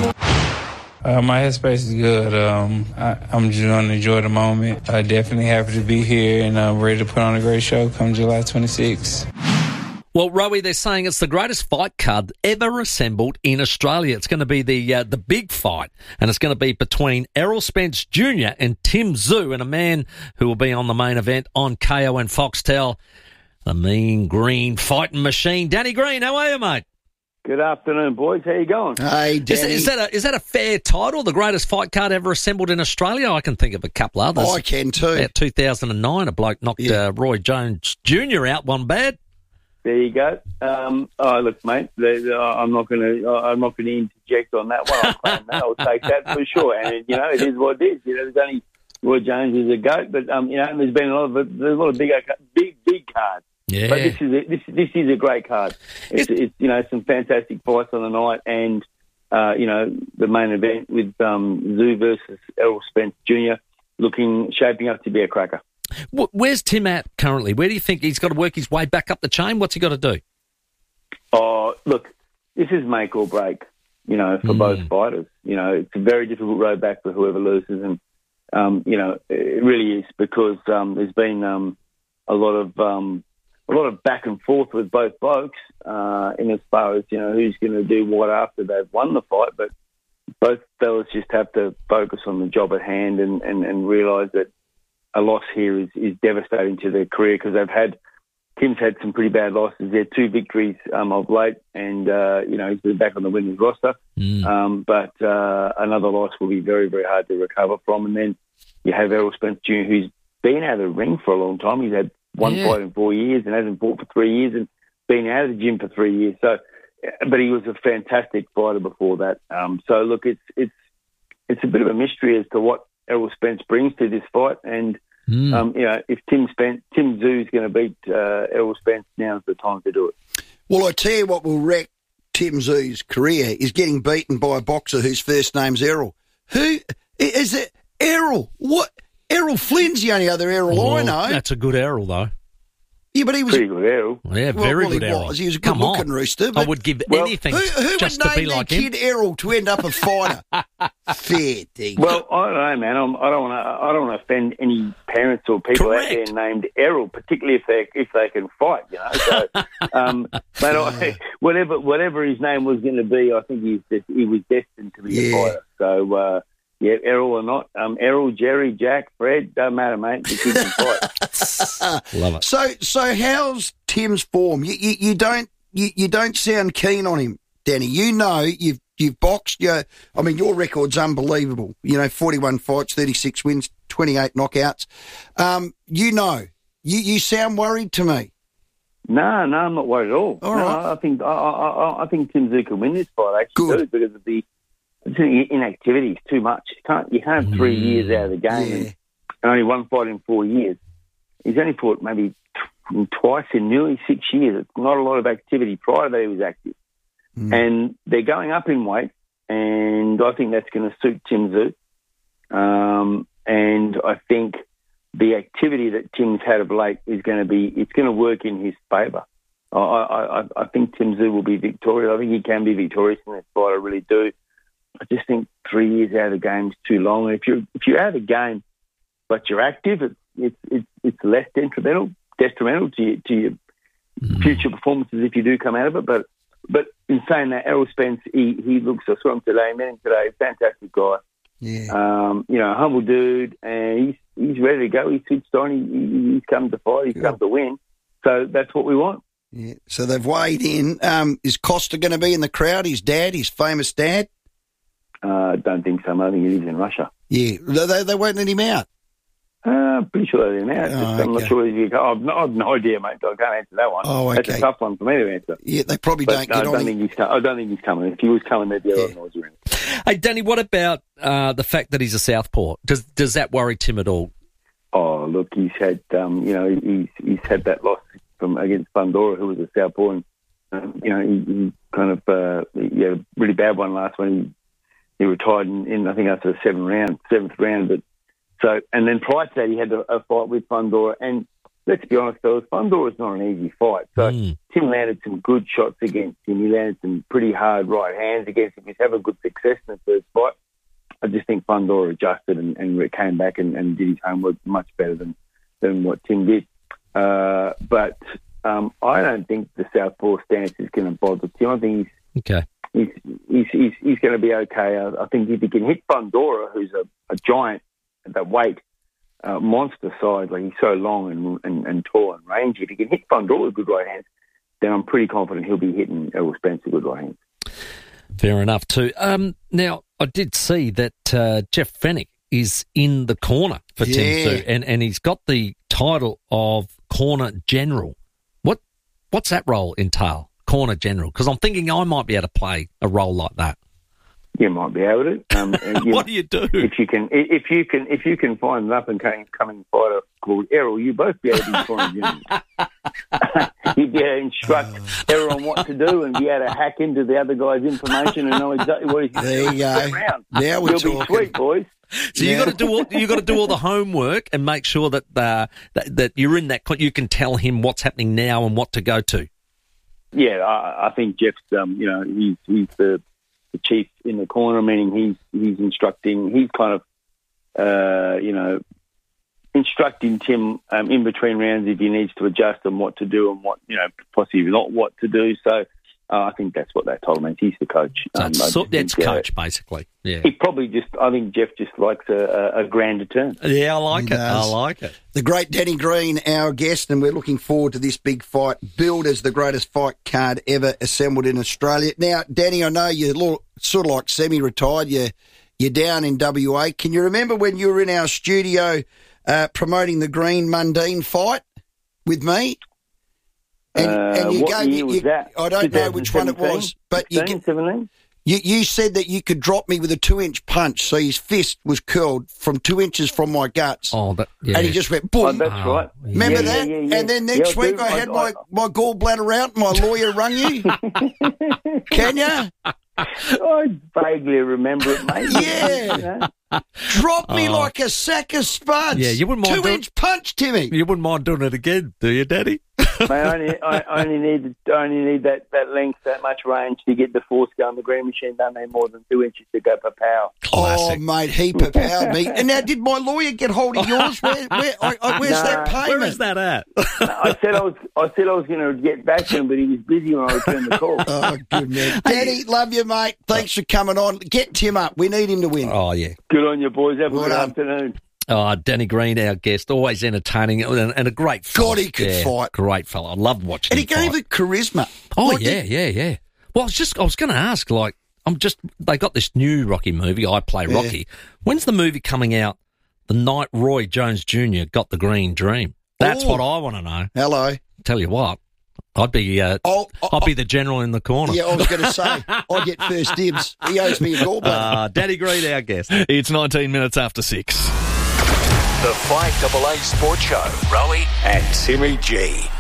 S15: Uh, my headspace is good. Um, I, I'm just going to enjoy the moment. I'm definitely happy to be here, and I'm ready to put on a great show come July twenty-sixth.
S3: Well, Rowie, they're saying it's the greatest fight card ever assembled in Australia. It's going to be the uh, the big fight, and it's going to be between Errol Spence Junior and Tim Tszyu, and a man who will be on the main event on K O and Foxtel, the mean green fighting machine. Danny Green, how are you, mate?
S16: Good afternoon, boys. How you going?
S1: Hey, Danny.
S3: Is, is, that a, is that a fair title, the greatest fight card ever assembled in Australia? I can think of a couple others.
S1: I can too.
S3: About two thousand nine, a bloke knocked yeah. uh, Roy Jones Junior out one bad.
S16: There you go. Um, oh, look, mate, I'm not going to. I'm not going to interject on that one. I'll claim that. I'll take that for sure. And you know, it is what it is. You know, there's only Roy Jones is a goat, but um, you know, there's been a lot of there's a lot of big, big, big cards.
S3: Yeah.
S16: But this is a, this this is a great card. It's, it's you know some fantastic fights on the night, and uh, you know the main event with um, Tszyu versus Errol Spence Junior looking shaping up to be a cracker.
S3: Where's Tim at currently? Where do you think he's got to work his way back up the chain? What's he got to do?
S16: Oh, look, this is make or break, you know, for mm. both fighters. You know, it's a very difficult road back for whoever loses, and um, you know, it really is because um, there's been um, a lot of um, a lot of back and forth with both blokes uh, in as far as you know who's going to do what after they've won the fight, but both fellas just have to focus on the job at hand and, and, and realise that a loss here is, is devastating to their career because they've had, Tim's had some pretty bad losses. They're two victories um, of late, and, uh, you know, he's been back on the winners roster.
S3: Mm.
S16: Um, but uh, another loss will be very, very hard to recover from. And then you have Errol Spence Junior, who's been out of the ring for a long time. He's had one yeah. fight in four years and hasn't fought for three years and been out of the gym for three years. So, but he was a fantastic fighter before that. Um, so, look, it's it's it's a bit of a mystery as to what Errol Spence brings to this fight, and mm. um, you know, if Tim Spence, Tim Tszyu is going to beat uh, Errol Spence, now's the time to do it.
S1: Well, I tell you what will wreck Tim Tszyu's career is getting beaten by a boxer whose first name's Errol. Who is it? Errol? What? Errol Flynn's the only other Errol
S3: oh,
S1: I know.
S3: That's a good Errol, though.
S1: Yeah, but he was
S16: pretty good Errol.
S3: Yeah, very
S1: well,
S3: good
S1: he
S3: Errol.
S1: Was. He was a
S3: Come
S1: good-looking
S3: on.
S1: rooster.
S3: I would give
S1: well,
S3: anything
S1: who, who
S3: just
S1: would
S3: to be
S1: name
S3: like
S1: their
S3: him.
S1: kid Errol to end up a fighter? Fair thing.
S16: Well, I don't know, man. I'm, I don't want to. I don't want to offend any parents or people
S3: Correct.
S16: out there named Errol, particularly if they if they can fight. You know, so um, but I, whatever whatever his name was going to be, I think he's he was destined to be
S1: Yeah.
S16: a fighter. So. Uh, Yeah, Errol or not. Um, Errol, Jerry, Jack, Fred, don't matter, mate. The kid can fight.
S3: Love it.
S1: So, so how's Tim's form? You, you, you don't, you, you don't sound keen on him, Danny. You know, you've you've boxed. You, I mean, your record's unbelievable. You know, forty-one fights, thirty-six wins, twenty-eight knockouts. Um, you know, you you sound worried to me.
S16: No, no, I'm not worried at all.
S1: All
S16: no,
S1: right.
S16: I think I, I, I think Tim Tszyu can win this fight. Actually,
S1: Good.
S16: too, because of the inactivity is too much. You can't you can't have three mm, years out of the game
S1: yeah.
S16: and, and only one fight in four years. He's only fought maybe t- twice in nearly six years. It's not a lot of activity. Prior to that, he was active, mm. and they're going up in weight, and I think that's going to suit Tim Tszyu. Um, and I think the activity that Tim's had of late is going to be it's going to work in his favour. I, I, I think Tim Tszyu will be victorious. I think he can be victorious in this fight. I really do. I just think three years out of the game is too long. And if you're if you're out of the game, but you're active, it's it's it's, it's less detrimental detrimental to your, to your mm. future performances if you do come out of it. But but in saying that, Errol Spence, he he looks. I saw him today, met him today. Fantastic guy.
S1: Yeah.
S16: Um, you know, humble dude, and he's he's ready to go. He's switched on. He, he, he's come to fight. He's
S1: Good.
S16: come to win. So that's what we want.
S1: Yeah. So they've weighed in. Um, is Costa going to be in the crowd? His dad, his famous dad?
S16: I uh, don't think so. I think he lives in Russia.
S1: Yeah. They, they won't let him out?
S16: Uh, pretty sure they let him out.
S1: Oh,
S16: Just, I'm
S1: okay.
S16: not sure if you can. I've no, I've no idea, mate. I can't answer that one.
S1: Oh, okay.
S16: That's a tough one for me to answer.
S1: Yeah, they probably
S16: but
S1: don't
S16: no,
S1: get
S16: I
S1: on
S16: don't
S1: him.
S16: think he's com- I don't think he's coming. If he was coming, there'd be a lot of noise around.
S3: Hey, Danny, what about uh, the fact that he's a southpaw? Does does that worry Tim at all?
S16: Oh, look, he's had, um, you know, he's he's had that loss from against Fundora, who was a southpaw, and um, you know, he, he kind of uh, he had a really bad one last when he, he retired in, in I think after the seventh round, seventh round. But so, and then prior to that, he had a, a fight with Fundora, and let's be honest, fellas, Fundora's not an easy fight. So
S3: mm.
S16: Tim landed some good shots against him. He landed some pretty hard right hands against him. He's having good success in the first fight. I just think Fundora adjusted and, and came back and, and did his homework much better than, than what Tim did. Uh, but um, I don't think the southpaw stance is going to bother Tim. I think he's
S3: okay.
S16: He's he's he's, he's going to be okay. I, I think if he can hit Fundora, who's a, a giant at that weight, uh, monster size, like he's so long and, and, and tall and rangy. If he can hit Fundora with good right hands, then I'm pretty confident he'll be hitting Errol Spence with good right hands.
S3: Fair enough, too. Um, now, I did see that uh, Jeff Fennick is in the corner for
S1: Yeah.
S3: Tim too, and, and he's got the title of Corner General. What What's that role entail, Corner General? Because I'm thinking I might be able to play a role like that.
S16: You might be able to. Um, you,
S3: What do you do?
S16: If you can, if you can, if you can find an up and coming fighter called Errol, you both be able to be foreign generals. You'd be able to instruct Errol on what to do and be able to hack into the other guy's information and know exactly what he's
S1: There you go.
S16: around.
S1: Now we're
S16: You'll
S1: talking.
S16: be sweet, boys.
S3: So you got to do all you got to do all the homework and make sure that uh, that that you're in that. You can tell him what's happening now and what to go to.
S16: Yeah, I, I think Jeff's, um, you know, he's he's the, the chief in the corner, meaning he's he's instructing. He's kind of, uh, you know, instructing Tim um, in between rounds if he needs to adjust and what to do and what, you know, possibly not what to do. So uh, I think that's what that title means. He's the coach.
S3: So
S16: Um,
S3: it's,
S16: I
S3: so,
S16: just
S3: that's
S16: think, uh,
S3: coach, basically. Yeah.
S16: He probably just, I think Jeff just likes a, a, a grander turn.
S3: Yeah, I like
S1: He
S3: it.
S1: does.
S3: I like it.
S1: The great Danny Green, our guest, and we're looking forward to this big fight, billed as the greatest fight card ever assembled in Australia. Now, Danny, I know you're lo- sort of like semi-retired. You're, you're down in W A. Can you remember when you were in our studio uh, promoting the Green Mundine fight with me? And,
S16: Uh,
S1: and you
S16: what
S1: gave,
S16: year
S1: you,
S16: was
S1: you-
S16: that?
S1: I don't know which one it was, but you,
S16: sixteen, seventeen?
S1: you, you said that you could drop me with a two-inch punch, so his fist was curled from two inches from my guts.
S3: Oh, that, yeah.
S1: And he just went boom.
S16: Oh, that's right.
S1: Remember
S16: Yeah,
S1: that?
S16: yeah, yeah, yeah.
S1: And then next
S16: Yeah, I
S1: week
S16: do.
S1: I
S16: I-
S1: had
S16: I-
S1: my, my gallbladder out and my lawyer rung you. Can you?
S16: I vaguely remember it, mate.
S1: Yeah.
S16: You know?
S1: Drop me
S3: Oh.
S1: like a sack of spuds.
S3: Yeah, you wouldn't mind
S1: Two-inch punch, Timmy.
S3: You wouldn't mind doing it again, do you, Daddy?
S16: Mate, I only, I only need I only need that, that length, that much range to get the force going. The green machine don't need more than two inches to go per power.
S1: Oh, mate, he powered me. And now, did my lawyer get hold of yours? Where, where, I, I, where's
S16: Nah.
S1: that payment?
S3: Where is that at?
S16: I said I was I said I was going to get back to him, but he was busy when I returned the call.
S1: Oh, good man. Danny, love you, mate. Thanks for coming on. Get Tim up. We need him to win.
S3: Oh, yeah.
S16: Good on you, boys. Have a
S1: Well
S16: good
S1: done.
S16: afternoon.
S3: Oh, Danny Green, our guest, always entertaining and, and a great fella.
S1: God, he could
S3: Yeah,
S1: fight.
S3: Great fella. I loved watching
S1: And
S3: him
S1: he gave
S3: fight.
S1: it charisma.
S3: Oh,
S1: Like,
S3: yeah, yeah, yeah. Well, I was just, I was going to ask, like, I'm just, they got this new Rocky movie, I Play
S1: Yeah.
S3: Rocky. When's the movie coming out? The night Roy Jones Junior got the green dream. That's
S1: Ooh.
S3: what I want to know.
S1: Hello.
S3: Tell you what, I'd be, uh,
S1: Oh, oh,
S3: I'd be the general in the corner.
S1: Yeah, I was going to say, I get first dibs. He owes me a gallbladder.
S3: Uh, Danny Green, our guest.
S2: It's nineteen minutes after six.
S5: The five double A Sports Show, Rowie and Timmy G.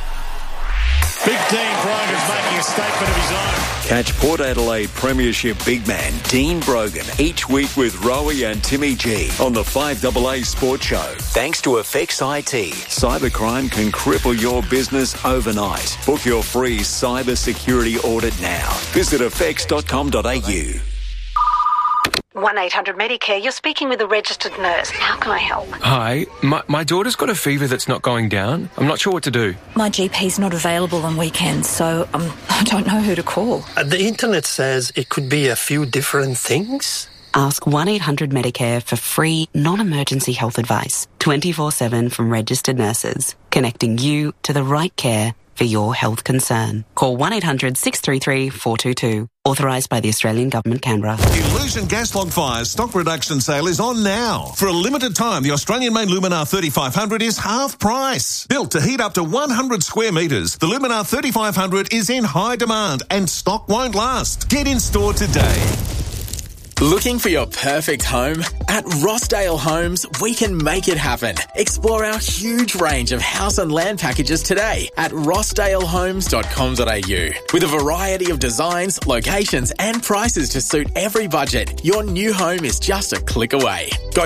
S4: Big Dean Brogan's making a statement of his own.
S5: Catch Port Adelaide Premiership big man Dean Brogan each week with Rowie and Timmy G on the five double A Sports Show. Thanks to Effects I T. Cybercrime can cripple your business overnight. Book your free cyber security audit now. Visit effects dot com dot a u.
S17: one eight hundred Medicare, you're speaking with a registered nurse. How can I help?
S18: Hi, my, my daughter's got a fever that's not going down. I'm not sure what to do.
S17: My G P's not available on weekends, so um, I don't know who to call.
S19: Uh, the internet says it could be a few different things.
S8: Ask one eight hundred Medicare for free, non-emergency health advice, twenty-four seven from registered nurses, connecting you to the right care for your health concern. Call one eight hundred six three three four two two. Authorised by the Australian Government, Canberra.
S19: Illusion Gas Log Fire's stock reduction sale is on now. For a limited time, the Australian-made Luminar thirty-five hundred is half price. Built to heat up to one hundred square metres, the Luminar thirty-five hundred is in high demand and stock won't last. Get in store today.
S20: Looking for your perfect home? At Rossdale Homes, we can make it happen. Explore our huge range of house and land packages today at rossdale homes dot com dot a u. With a variety of designs, locations and prices to suit every budget, your new home is just a click away. Go